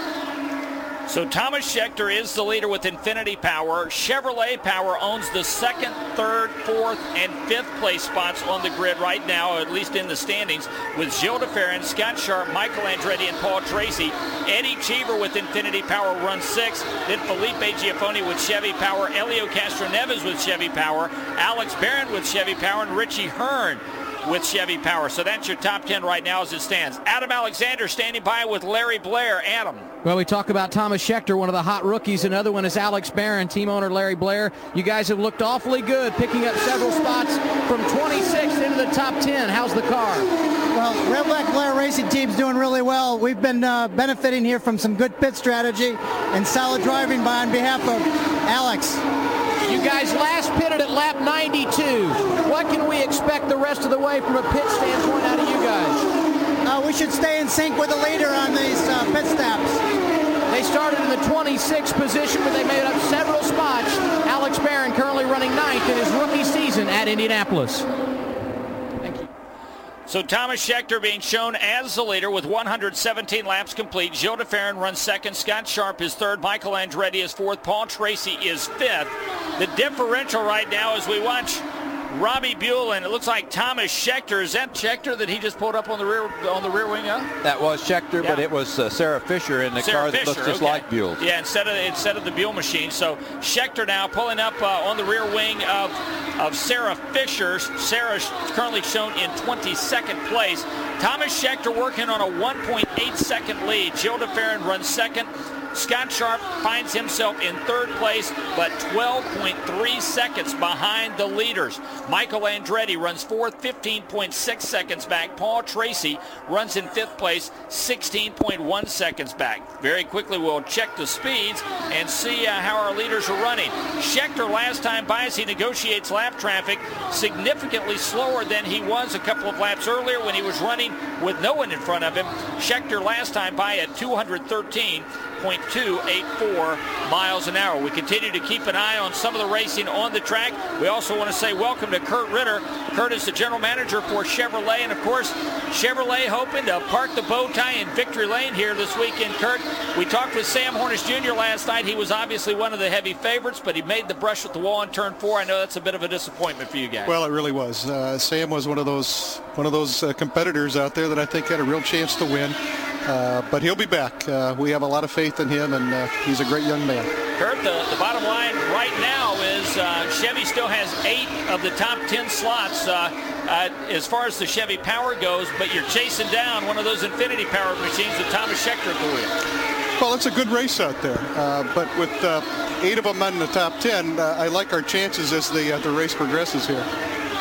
So Thomas Scheckter is the leader with Infinity Power. Chevrolet Power owns the second, third, fourth, and fifth place spots on the grid right now, at least in the standings, with Joe DeFerrin, Scott Sharp, Michael Andretti, and Paul Tracy. Eddie Cheever with Infinity Power runs sixth. Then Felipe Giafoni with Chevy Power, Elio Castroneves with Chevy Power, Alex Barron with Chevy Power, and Richie Hearn with Chevy Power. So that's your top ten right now as it stands. Adam Alexander standing by with Larry Blair. Adam. Well, we talk about Thomas Scheckter, one of the hot rookies. Another one is Alex Barron, team owner Larry Blair. You guys have looked awfully good, picking up several spots from twenty-six into the top ten. How's the car? Well, Red Black Blair Racing Team's doing really well. We've been uh, benefiting here from some good pit strategy and solid driving by on behalf of Alex. You guys last pitted at lap ninety-two. What can we expect the rest of the way from a pit standpoint out of you guys? Uh, we should stay in sync with the leader on these uh, pit stops. They started in the twenty-sixth position, but they made up several spots. Alex Barron currently running ninth in his rookie season at Indianapolis. So Thomas Scheckter being shown as the leader with one hundred seventeen laps complete. Joe DeFerrin runs second. Scott Sharp is third. Michael Andretti is fourth. Paul Tracy is fifth. The differential right now as we watch Robbie Buell, and it looks like Thomas Scheckter. Is that Scheckter that he just pulled up on the rear on the rear wing of? That was Scheckter, Yeah. but it was uh, Sarah Fisher in the Sarah car that Fisher, looks just okay. like Buell's. Yeah, instead of instead of the Buell machine. So Scheckter now pulling up uh, on the rear wing of of Sarah Fisher. Sarah's currently shown in twenty-second place. Thomas Scheckter working on a one point eight second lead. Joe DeFerrin runs second. Scott Sharp finds himself in third place, but twelve point three seconds behind the leaders. Michael Andretti runs fourth, fifteen point six seconds back. Paul Tracy runs in fifth place, sixteen point one seconds back. Very quickly, we'll check the speeds and see uh, how our leaders are running. Scheckter last time by as he negotiates lap traffic, significantly slower than he was a couple of laps earlier when he was running with no one in front of him. Scheckter last time by at two thirteen point two eight four miles an hour. We continue to keep an eye on some of the racing on the track. We also want to say welcome to Kurt Ritter. Kurt is the general manager for Chevrolet, and of course Chevrolet hoping to park the bow tie in victory lane here this weekend. Kurt, we talked with Sam Hornish Junior last night. He was obviously one of the heavy favorites, but he made the brush with the wall in turn four. I know that's a bit of a disappointment for you guys. Well, it really was. Uh, Sam was one of those one of those uh, competitors out there that I think had a real chance to win. Uh, but he'll be back. Uh, we have a lot of faith in him, and uh, he's a great young man. Kurt, the, the bottom line right now is uh, Chevy still has eight of the top ten slots uh, uh, as far as the Chevy Power goes, but you're chasing down one of those Infinity Power machines with Thomas Scheckter at the wheel. Well, it's a good race out there, uh, but with uh, eight of them in the top ten, uh, I like our chances as the, uh, the race progresses here.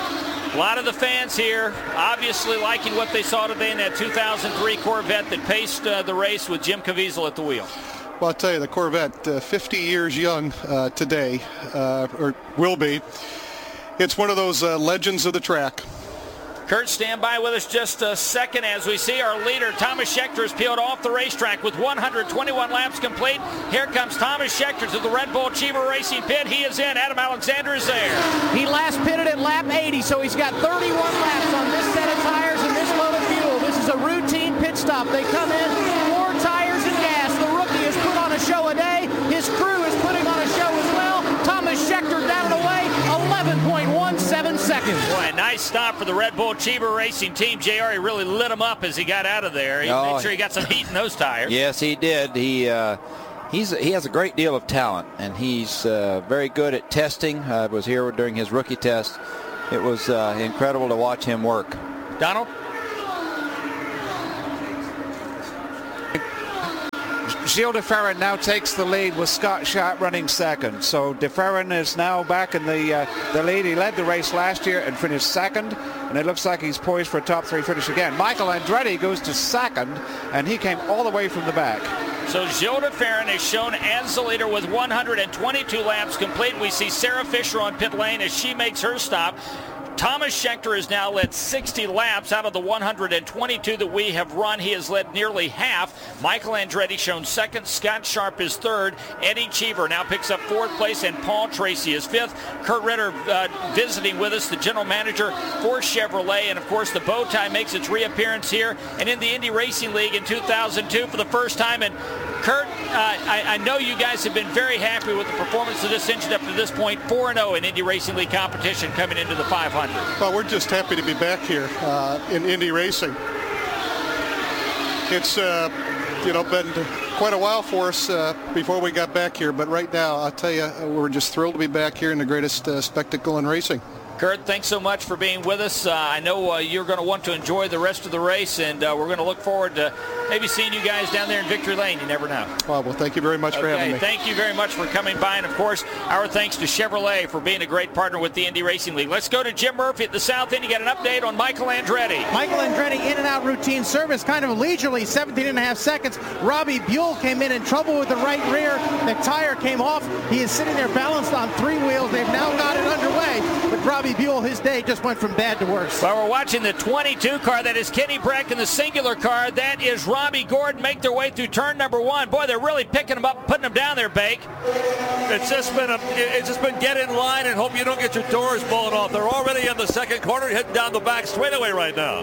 A lot of the fans here obviously liking what they saw today in that two thousand three Corvette that paced uh, the race with Jim Caviezel at the wheel. Well, I'll tell you, the Corvette, uh, fifty years young uh, today, uh, or will be. It's one of those uh, legends of the track. Kurt, stand by with us just a second as we see our leader, Thomas Scheckter, is peeled off the racetrack with one hundred twenty-one laps complete. Here comes Thomas Scheckter to the Red Bull Cheever Racing pit. He is in. Adam Alexander is there. He last pitted at lap eighty, so he's got thirty-one laps on this set of tires and this load of fuel. This is a routine pit stop. They come in, four tires and gas. The rookie has put on a show a day. His crew is putting on a show as well. Thomas Scheckter down and away, eleven point one seven seconds. Boy, a nice stop for the Red Bull Cheever Racing team. J R, he really lit him up as he got out of there. He oh, made sure he got some heat in those tires. Yes, he did. He uh, he's he has a great deal of talent, and he's uh, very good at testing. I was here during his rookie test. It was uh, incredible to watch him work. Donald? Gilles de Ferran now takes the lead with Scott Sharp running second. So de Ferran is now back in the uh, the lead. He led the race last year and finished second, and it looks like he's poised for a top three finish again. Michael Andretti goes to second, and he came all the way from the back. So Gilles de Ferran is shown as the leader with one hundred twenty-two laps complete. We see Sarah Fisher on pit lane as she makes her stop. Thomas Scheckter has now led sixty laps out of the one hundred twenty-two that we have run. He has led nearly half. Michael Andretti shown second. Scott Sharp is third. Eddie Cheever now picks up fourth place, and Paul Tracy is fifth. Kurt Ritter uh, visiting with us, the general manager for Chevrolet. And, of course, the bow tie makes its reappearance here and in the Indy Racing League in two thousand two for the first time. And, Kurt, uh, I, I know you guys have been very happy with the performance of this engine up to this point. four and oh in Indy Racing League competition coming into the five hundred. Well, we're just happy to be back here uh, in Indy Racing. It's, uh, you know, been quite a while for us uh, before we got back here, but right now, I'll tell you, we're just thrilled to be back here in the greatest uh, spectacle in racing. Kurt, thanks so much for being with us. Uh, I know uh, you're going to want to enjoy the rest of the race, and uh, we're going to look forward to maybe seeing you guys down there in Victory Lane. You never know. Well, well thank you very much okay, for having me. Thank you very much for coming by, and, of course, our thanks to Chevrolet for being a great partner with the Indy Racing League. Let's go to Jim Murphy at the south end. You got an update on Michael Andretti. Michael Andretti in and out routine service, kind of leisurely, seventeen and a half seconds. Robbie Buell came in in trouble with the right rear. The tire came off. He is sitting there balanced on three wheels. They've now got it underway, but Robbie Buell, his day just went from bad to worse. Well, we're watching the twenty-two car. That is Kenny Brack in the singular car. That is Robbie Gordon. Make their way through turn number one. Boy, they're really picking them up, putting them down there, Bake. It's just been a, it's just been get in line and hope you don't get your doors blown off. They're already in the second corner, heading down the back straightaway right now.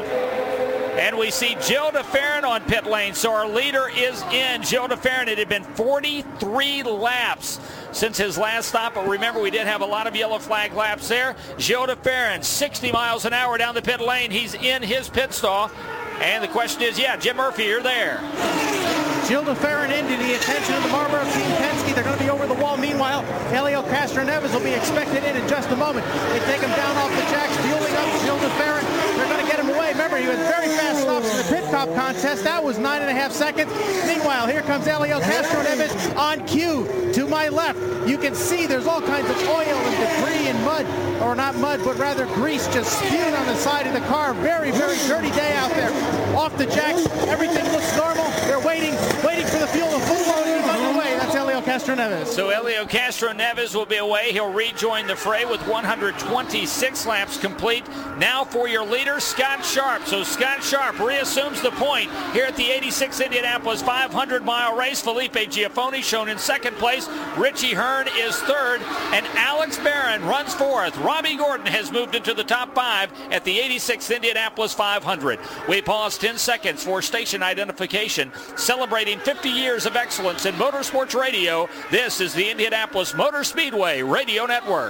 And we see Gilles de Ferran on pit lane. So our leader is in. Gilles de Ferran, it had been forty-three laps since his last stop. But remember, we did have a lot of yellow flag laps there. Gilles de Ferran, sixty miles an hour down the pit lane. He's in his pit stall. And the question is, yeah, Jim Murphy, you're there. Gilles de Ferran into the attention of the Marlboro Team Penske. They're going to be over the wall. Meanwhile, Helio Castroneves will be expected in in just a moment. They take him down off the jacks, fueling up Gilles de Ferran. They're going to get him away. Remember, he was very fast stops in the pit stop contest. That was nine and a half seconds. Meanwhile, here comes Helio Castroneves on cue to my left. You can see there's all kinds of oil and debris and mud, or not mud, but rather grease just spewed on the side of the car. Very, very dirty day out there. Off the jacks, everything looks normal. They're waiting, waiting for the fuel. The full loading is underway. That's Helio Castroneves. So Helio Castroneves will be away. He'll rejoin the fray with one hundred twenty-six laps complete. Now for your leader, Scott Sharp. So Scott Sharp reassumes the point here at the eighty-six Indianapolis five hundred mile race. Felipe Giafoni shown in second place. Richie Hearn is third, and Alex Barron runs fourth. Robbie Gordon has moved into the top five at the eighty-six Indianapolis five hundred. We pause ten seconds for station identification. Celebrating fifty years of excellence in motorsports radio, this is the Indianapolis Motor Speedway Radio Network.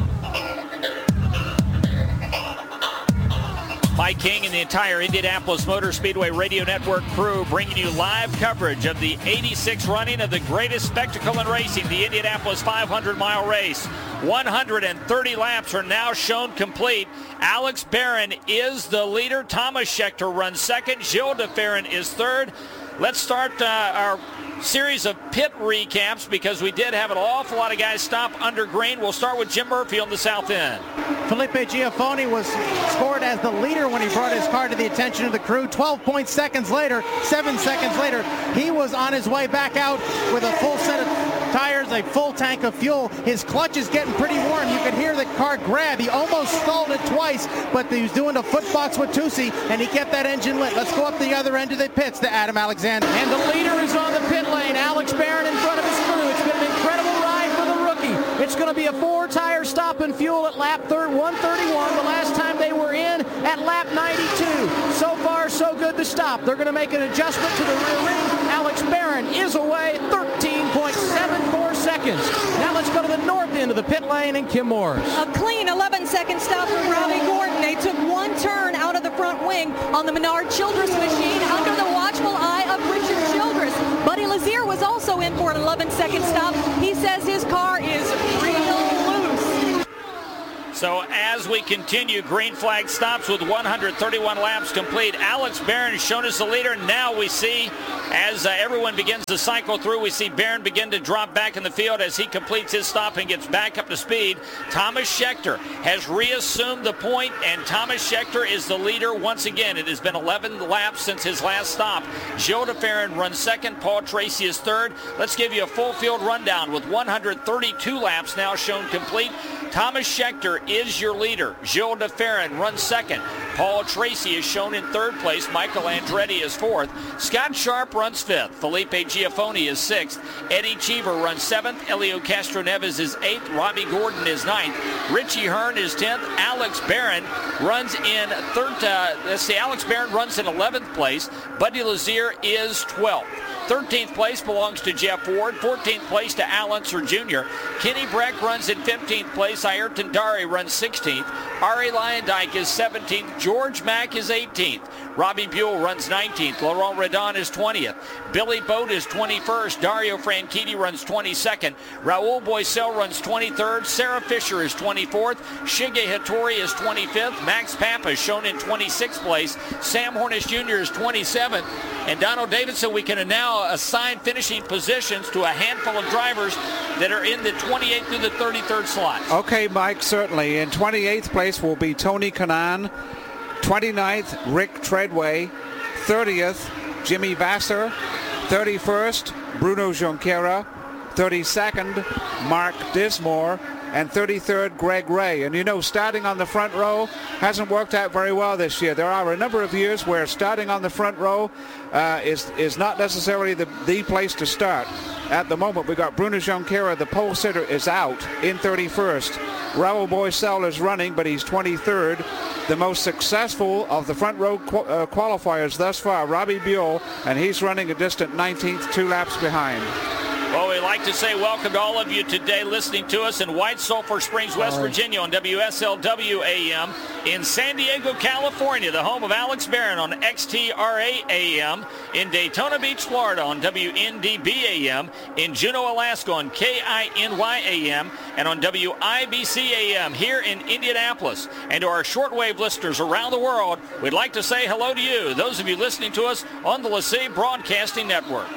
Mike King and the entire Indianapolis Motor Speedway Radio Network crew bringing you live coverage of the eighty-six running of the greatest spectacle in racing, the Indianapolis five hundred mile race. one hundred thirty laps are now shown complete. Alex Barron is the leader. Thomas Scheckter runs second. Gilles de Ferran is third. let's start uh, our series of pit recaps because we did have an awful lot of guys stop under green. We'll start with Jim Murphy on the south end. Felipe Giafoni was scored as the leader when he brought his car to the attention of the crew. twelve point seconds later, seven seconds later, he was on his way back out with a full set of tires, a full tank of fuel. His clutch is getting pretty warm. You could hear the car grab. He almost stalled it twice, but he was doing a footbox with Tusi, and he kept that engine lit. Let's go up the other end of the pits to Adam Alexander. And the leader is on the pit lane. Alex Barron in front of his crew. It's been an incredible ride for the rookie. It's going to be a four-tire stop and fuel at lap one thirty-one. The last time they were in at lap ninety-two. So far, so good to stop. They're going to make an adjustment to the rear ring. Alex Barron is away thirteen point seven four seconds. Now let's go to the north end of the pit lane and Kim Morris. A clean eleven-second stop from Robbie Gordon. They took one turn out of the front wing on the Menard Childress machine under the watchful eye of Richard Childress. Buddy Lazier was also in for an eleven-second stop. He says his car is real loose. So as we continue, green flag stops with one hundred thirty-one laps complete. Alex Barron is shown as the leader. Now we see, as uh, everyone begins to cycle through, we see Barron begin to drop back in the field as he completes his stop and gets back up to speed. Thomas Scheckter has reassumed the point, and Thomas Scheckter is the leader once again. It has been eleven laps since his last stop. Gilles de Ferran runs second. Paul Tracy is third. Let's give you a full field rundown with one hundred thirty-two laps now shown complete. Thomas Scheckter is your leader. Gilles de Ferran runs second. Paul Tracy is shown in third place. Michael Andretti is fourth. Scott Sharp runs fifth. Felipe Giafoni is sixth. Eddie Cheever runs seventh. Elio Castroneves is eighth. Robbie Gordon is ninth. Richie Hearn is tenth. Alex Barron runs in third. Uh, let's see, Alex Barron runs in eleventh place. Buddy Lazier is twelfth. thirteenth place belongs to Jeff Ward. fourteenth place to Al Unser Junior Kenny Breck runs in fifteenth place. Ayrton Dari runs sixteenth. Ari Lyondike is seventeenth. George Mack is eighteenth. Robbie Buell runs nineteenth. Laurent Redon is twentieth. Billy Boat is twenty-first. Dario Franchitti runs twenty-second. Raul Boisel runs twenty-third. Sarah Fisher is twenty-fourth. Shige Hattori is twenty-fifth. Max Pampa is shown in twenty-sixth place. Sam Hornish Junior is twenty-seventh. And Donald Davidson, we can now assign finishing positions to a handful of drivers that are in the twenty-eighth through the thirty-third slots. Okay, Mike, certainly. In twenty-eighth place will be Tony Kanaan. twenty-ninth, Rick Treadway. thirtieth, Jimmy Vasser. thirty-first, Bruno Junqueira. thirty-second, Mark Dismore. And thirty-third, Greg Ray. And you know, starting on the front row hasn't worked out very well this year. There are a number of years where starting on the front row uh, is, is not necessarily the, the place to start. At the moment, we've got Bruno Junqueira, the pole sitter, is out in thirty-first. Raul Boisel is running, but he's twenty-third. The most successful of the front row qu- uh, qualifiers thus far, Robbie Buell, and he's running a distant nineteenth, two laps behind. Well, we'd like to say welcome to all of you today listening to us in White Sulphur Springs, West Virginia on W S L W A M, in San Diego, California, the home of Alex Barron on X T R A A M, in Daytona Beach, Florida on W N D B A M, in Juneau, Alaska on K I N Y A M, and on W I B C A M here in Indianapolis. And to our shortwave listeners around the world, we'd like to say hello to you, those of you listening to us on the LeSee Broadcasting Network.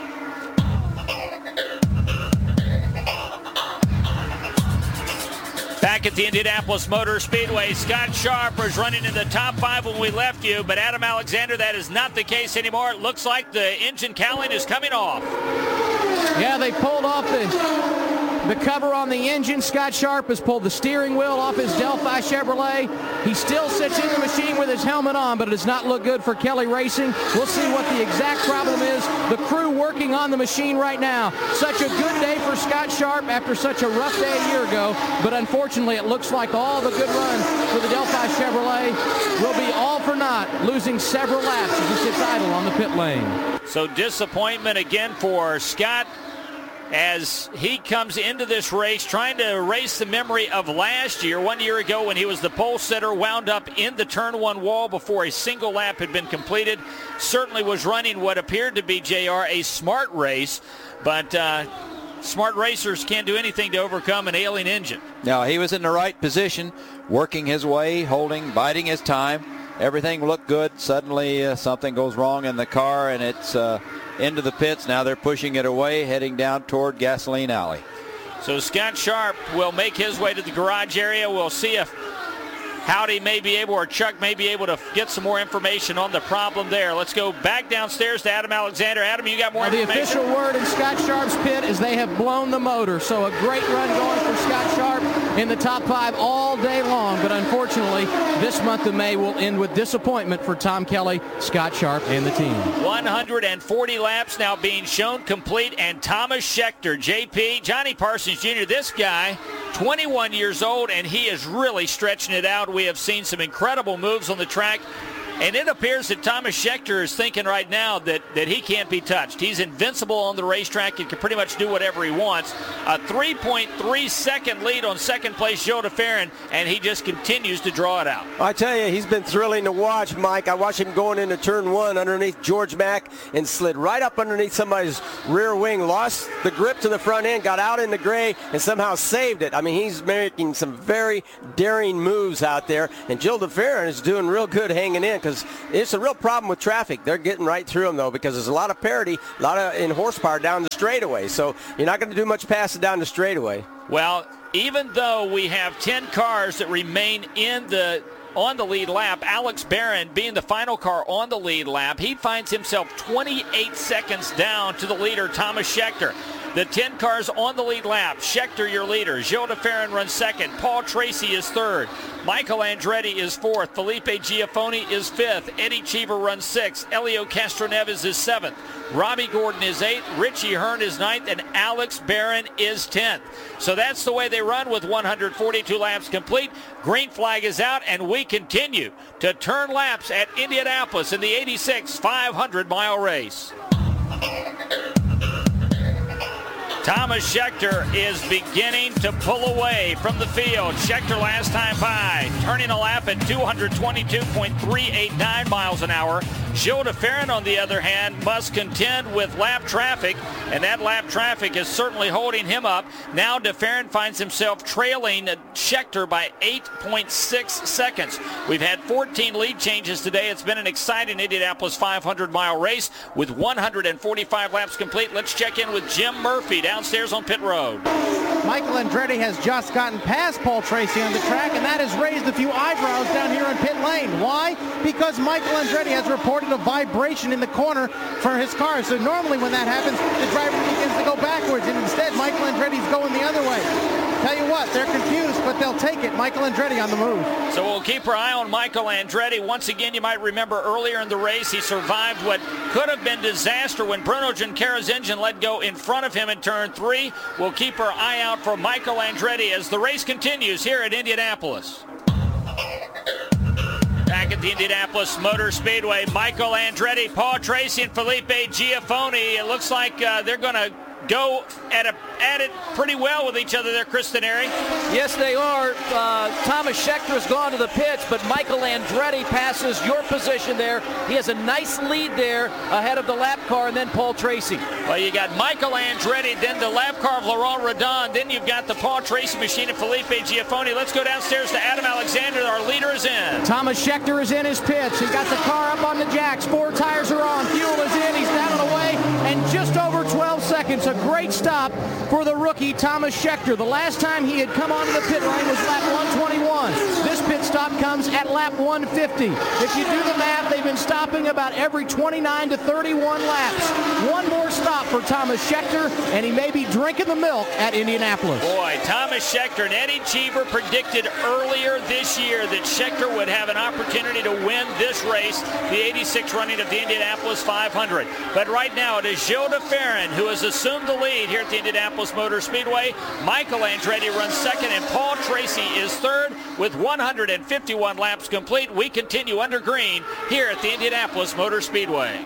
Back at the Indianapolis Motor Speedway, Scott Sharp was running in the top five when we left you, but Adam Alexander, that is not the case anymore. It looks like the engine cowling is coming off. Yeah, they pulled off the the cover on the engine. Scott Sharp has pulled the steering wheel off his Delphi Chevrolet. He still sits in the machine with his helmet on, but it does not look good for Kelly Racing. We'll see what the exact problem is. The crew working on the machine right now. Such a good day for Scott Sharp after such a rough day a year ago, but unfortunately it looks like all the good run for the Delphi Chevrolet will be all for naught, losing several laps as he sits idle on the pit lane. So disappointment again for Scott as he comes into this race trying to erase the memory of last year, one year ago when he was the pole sitter, wound up in the turn one wall before a single lap had been completed. Certainly was running what appeared to be, J R, a smart race, but uh, smart racers can't do anything to overcome an ailing engine. No, he was in the right position, working his way, holding, biding his time. everything looked good. Suddenly uh, something goes wrong in the car, and it's uh, into the pits. Now they're pushing it away, heading down toward Gasoline Alley. So Scott Sharp will make his way to the garage area. We'll see if Howdy may be able, or Chuck may be able to get some more information on the problem there. Let's go back downstairs to Adam Alexander. Adam, you got more now, information? The official word in Scott Sharp's pit is they have blown the motor. So a great run going for Scott Sharp in the top five all day long. But unfortunately, this month of May will end with disappointment for Tom Kelly, Scott Sharp, and the team. one hundred forty laps now being shown complete, and Thomas Schechter, J P, Johnny Parsons Junior, this guy, twenty-one years old, and he is really stretching it out. We have seen some incredible moves on the track, and it appears that Thomas Schechter is thinking right now that, that he can't be touched. He's invincible on the racetrack. He can pretty much do whatever he wants. A three point three second lead on second place Joe DeFerrin, and he just continues to draw it out. I tell you, he's been thrilling to watch, Mike. I watched him going into turn one underneath George Mack and slid right up underneath somebody's rear wing, lost the grip to the front end, got out in the gray, and somehow saved it. I mean, he's making some very daring moves out there, and Joe DeFerrin is doing real good hanging in, because it's a real problem with traffic. They're getting right through them, though, because there's a lot of parity, a lot of in horsepower down the straightaway. So you're not going to do much passing down the straightaway. Well, even though we have ten cars that remain in the on the lead lap, Alex Barron being the final car on the lead lap, he finds himself twenty-eight seconds down to the leader, Thomas Schechter. The ten cars on the lead lap. Schechter, your leader. Joe DeFerrin runs second. Paul Tracy is third. Michael Andretti is fourth. Felipe Giafoni is fifth. Eddie Cheever runs sixth. Elio Castroneves is seventh. Robbie Gordon is eighth. Richie Hearn is ninth. And Alex Barron is tenth. So that's the way they run with one hundred forty-two laps complete. Green flag is out, and we continue to turn laps at Indianapolis in the eighty-six five hundred mile race. Thomas Schechter is beginning to pull away from the field. Schechter last time by, turning a lap at two hundred twenty-two point three eight nine miles an hour. Joe DeFerrin, on the other hand, must contend with lap traffic, and that lap traffic is certainly holding him up. Now DeFerrin finds himself trailing Schechter by eight point six seconds. We've had fourteen lead changes today. It's been an exciting Indianapolis five hundred mile race with one hundred forty-five laps complete. Let's check in with Jim Murphy downstairs on pit road. Michael Andretti has just gotten past Paul Tracy on the track, and that has raised a few eyebrows down here in pit lane. Why? Because Michael Andretti has reported a vibration in the corner for his car. So normally when that happens, the driver begins to go backwards, and instead Michael Andretti's going the other way. Tell you what, they're confused, but they'll take it. Michael Andretti on the move. So we'll keep our eye on Michael Andretti. Once again, you might remember earlier in the race, he survived what could have been disaster when Bruno Junqueira's engine let go in front of him in turn three. We'll keep our eye out for Michael Andretti as the race continues here at Indianapolis. Back at the Indianapolis Motor Speedway, Michael Andretti, Paul Tracy, and Felipe Giafoni. It looks like uh, they're going to go at, a, at it pretty well with each other there, Chris Denari. Yes, they are. Uh, Thomas Schechter has gone to the pits, but Michael Andretti passes your position there. He has a nice lead there ahead of the lap car, and then Paul Tracy. Well, you got Michael Andretti, then the lap car of Laurent Redon, then you've got the Paul Tracy machine of Felipe Giafoni. Let's go downstairs to Adam Alexander. Our leader is in. Thomas Schechter is in his pits. He's got the car up on the jacks. Four tires are on. Fuel is in. He's down and away, and just over twelve seconds. A great stop for the rookie Thomas Schechter. The last time he had come onto the pit lane was lap one twenty-one. This pit stop comes at lap one fifty. If you do the math, they've been stopping about every twenty-nine to thirty-one laps. One more stop for Thomas Schechter, and he may be drinking the milk at Indianapolis. Boy, Thomas Schechter and Eddie Cheever predicted earlier this year that Schechter would have an opportunity to win this race, the eighty-six running of the Indianapolis five hundred. But right now it is Joe DeFerrin who has assumed the lead here at the Indianapolis Motor Speedway. Michael Andretti runs second, and Paul Tracy is third with one hundred fifty-one laps complete. We continue under green here at the Indianapolis Motor Speedway.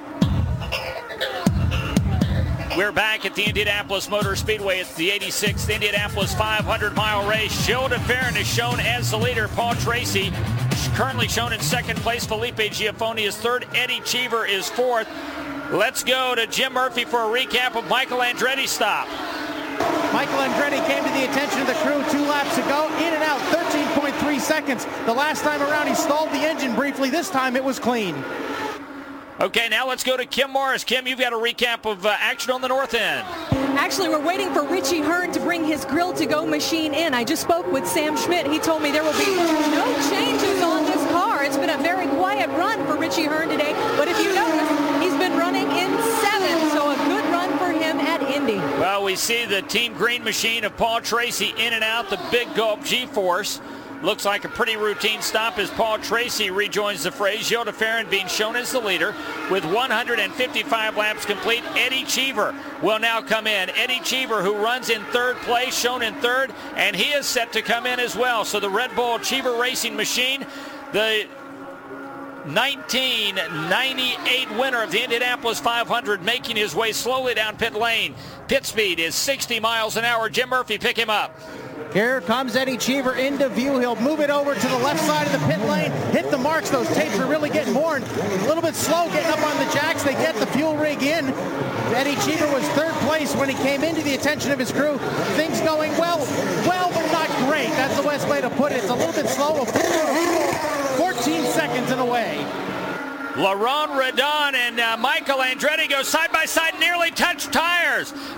We're back at the Indianapolis Motor Speedway. It's the eighty-sixth Indianapolis five hundred mile race. Joe DeFerrin is shown as the leader. Paul Tracy currently shown in second place. Felipe Giafoni is third. Eddie Cheever is fourth. Let's go to Jim Murphy for a recap of Michael Andretti's stop. Michael Andretti came to the attention of the crew two laps ago. In and out, thirteen point three seconds. The last time around, he stalled the engine briefly. This time, it was clean. Okay, now let's go to Kim Morris. Kim, you've got a recap of uh, action on the north end. Actually, we're waiting for Richie Hearn to bring his grill-to-go machine in. I just spoke with Sam Schmidt. He told me there will be no changes on this car. It's been a very quiet run for Richie Hearn today, but if you notice, he's been running in seventh, so a good run for him at Indy. Well, we see the Team Green machine of Paul Tracy in and out, the big gulp G-force. Looks like a pretty routine stop as Paul Tracy rejoins the fray. Gilles de Ferran being shown as the leader with one hundred fifty-five laps complete. Eddie Cheever will now come in. Eddie Cheever, who runs in third place, shown in third, and he is set to come in as well. So the Red Bull Cheever Racing Machine, the nineteen ninety-eight winner of the Indianapolis five hundred, making his way slowly down pit lane. Pit speed is sixty miles an hour. Jim Murphy, pick him up. Here comes Eddie Cheever into view. He'll move it over to the left side of the pit lane. Hit the marks. Those tapes are really getting worn. A little bit slow getting up on the jacks. They get the fuel rig in. Eddie Cheever was third place when he came into the attention of his crew. Things going well, well, but not great. That's the best way to put it. It's a little bit slow. fourteen seconds and away. Laurent Redon and uh, Michael Andretti go side by side, nearly touch tires.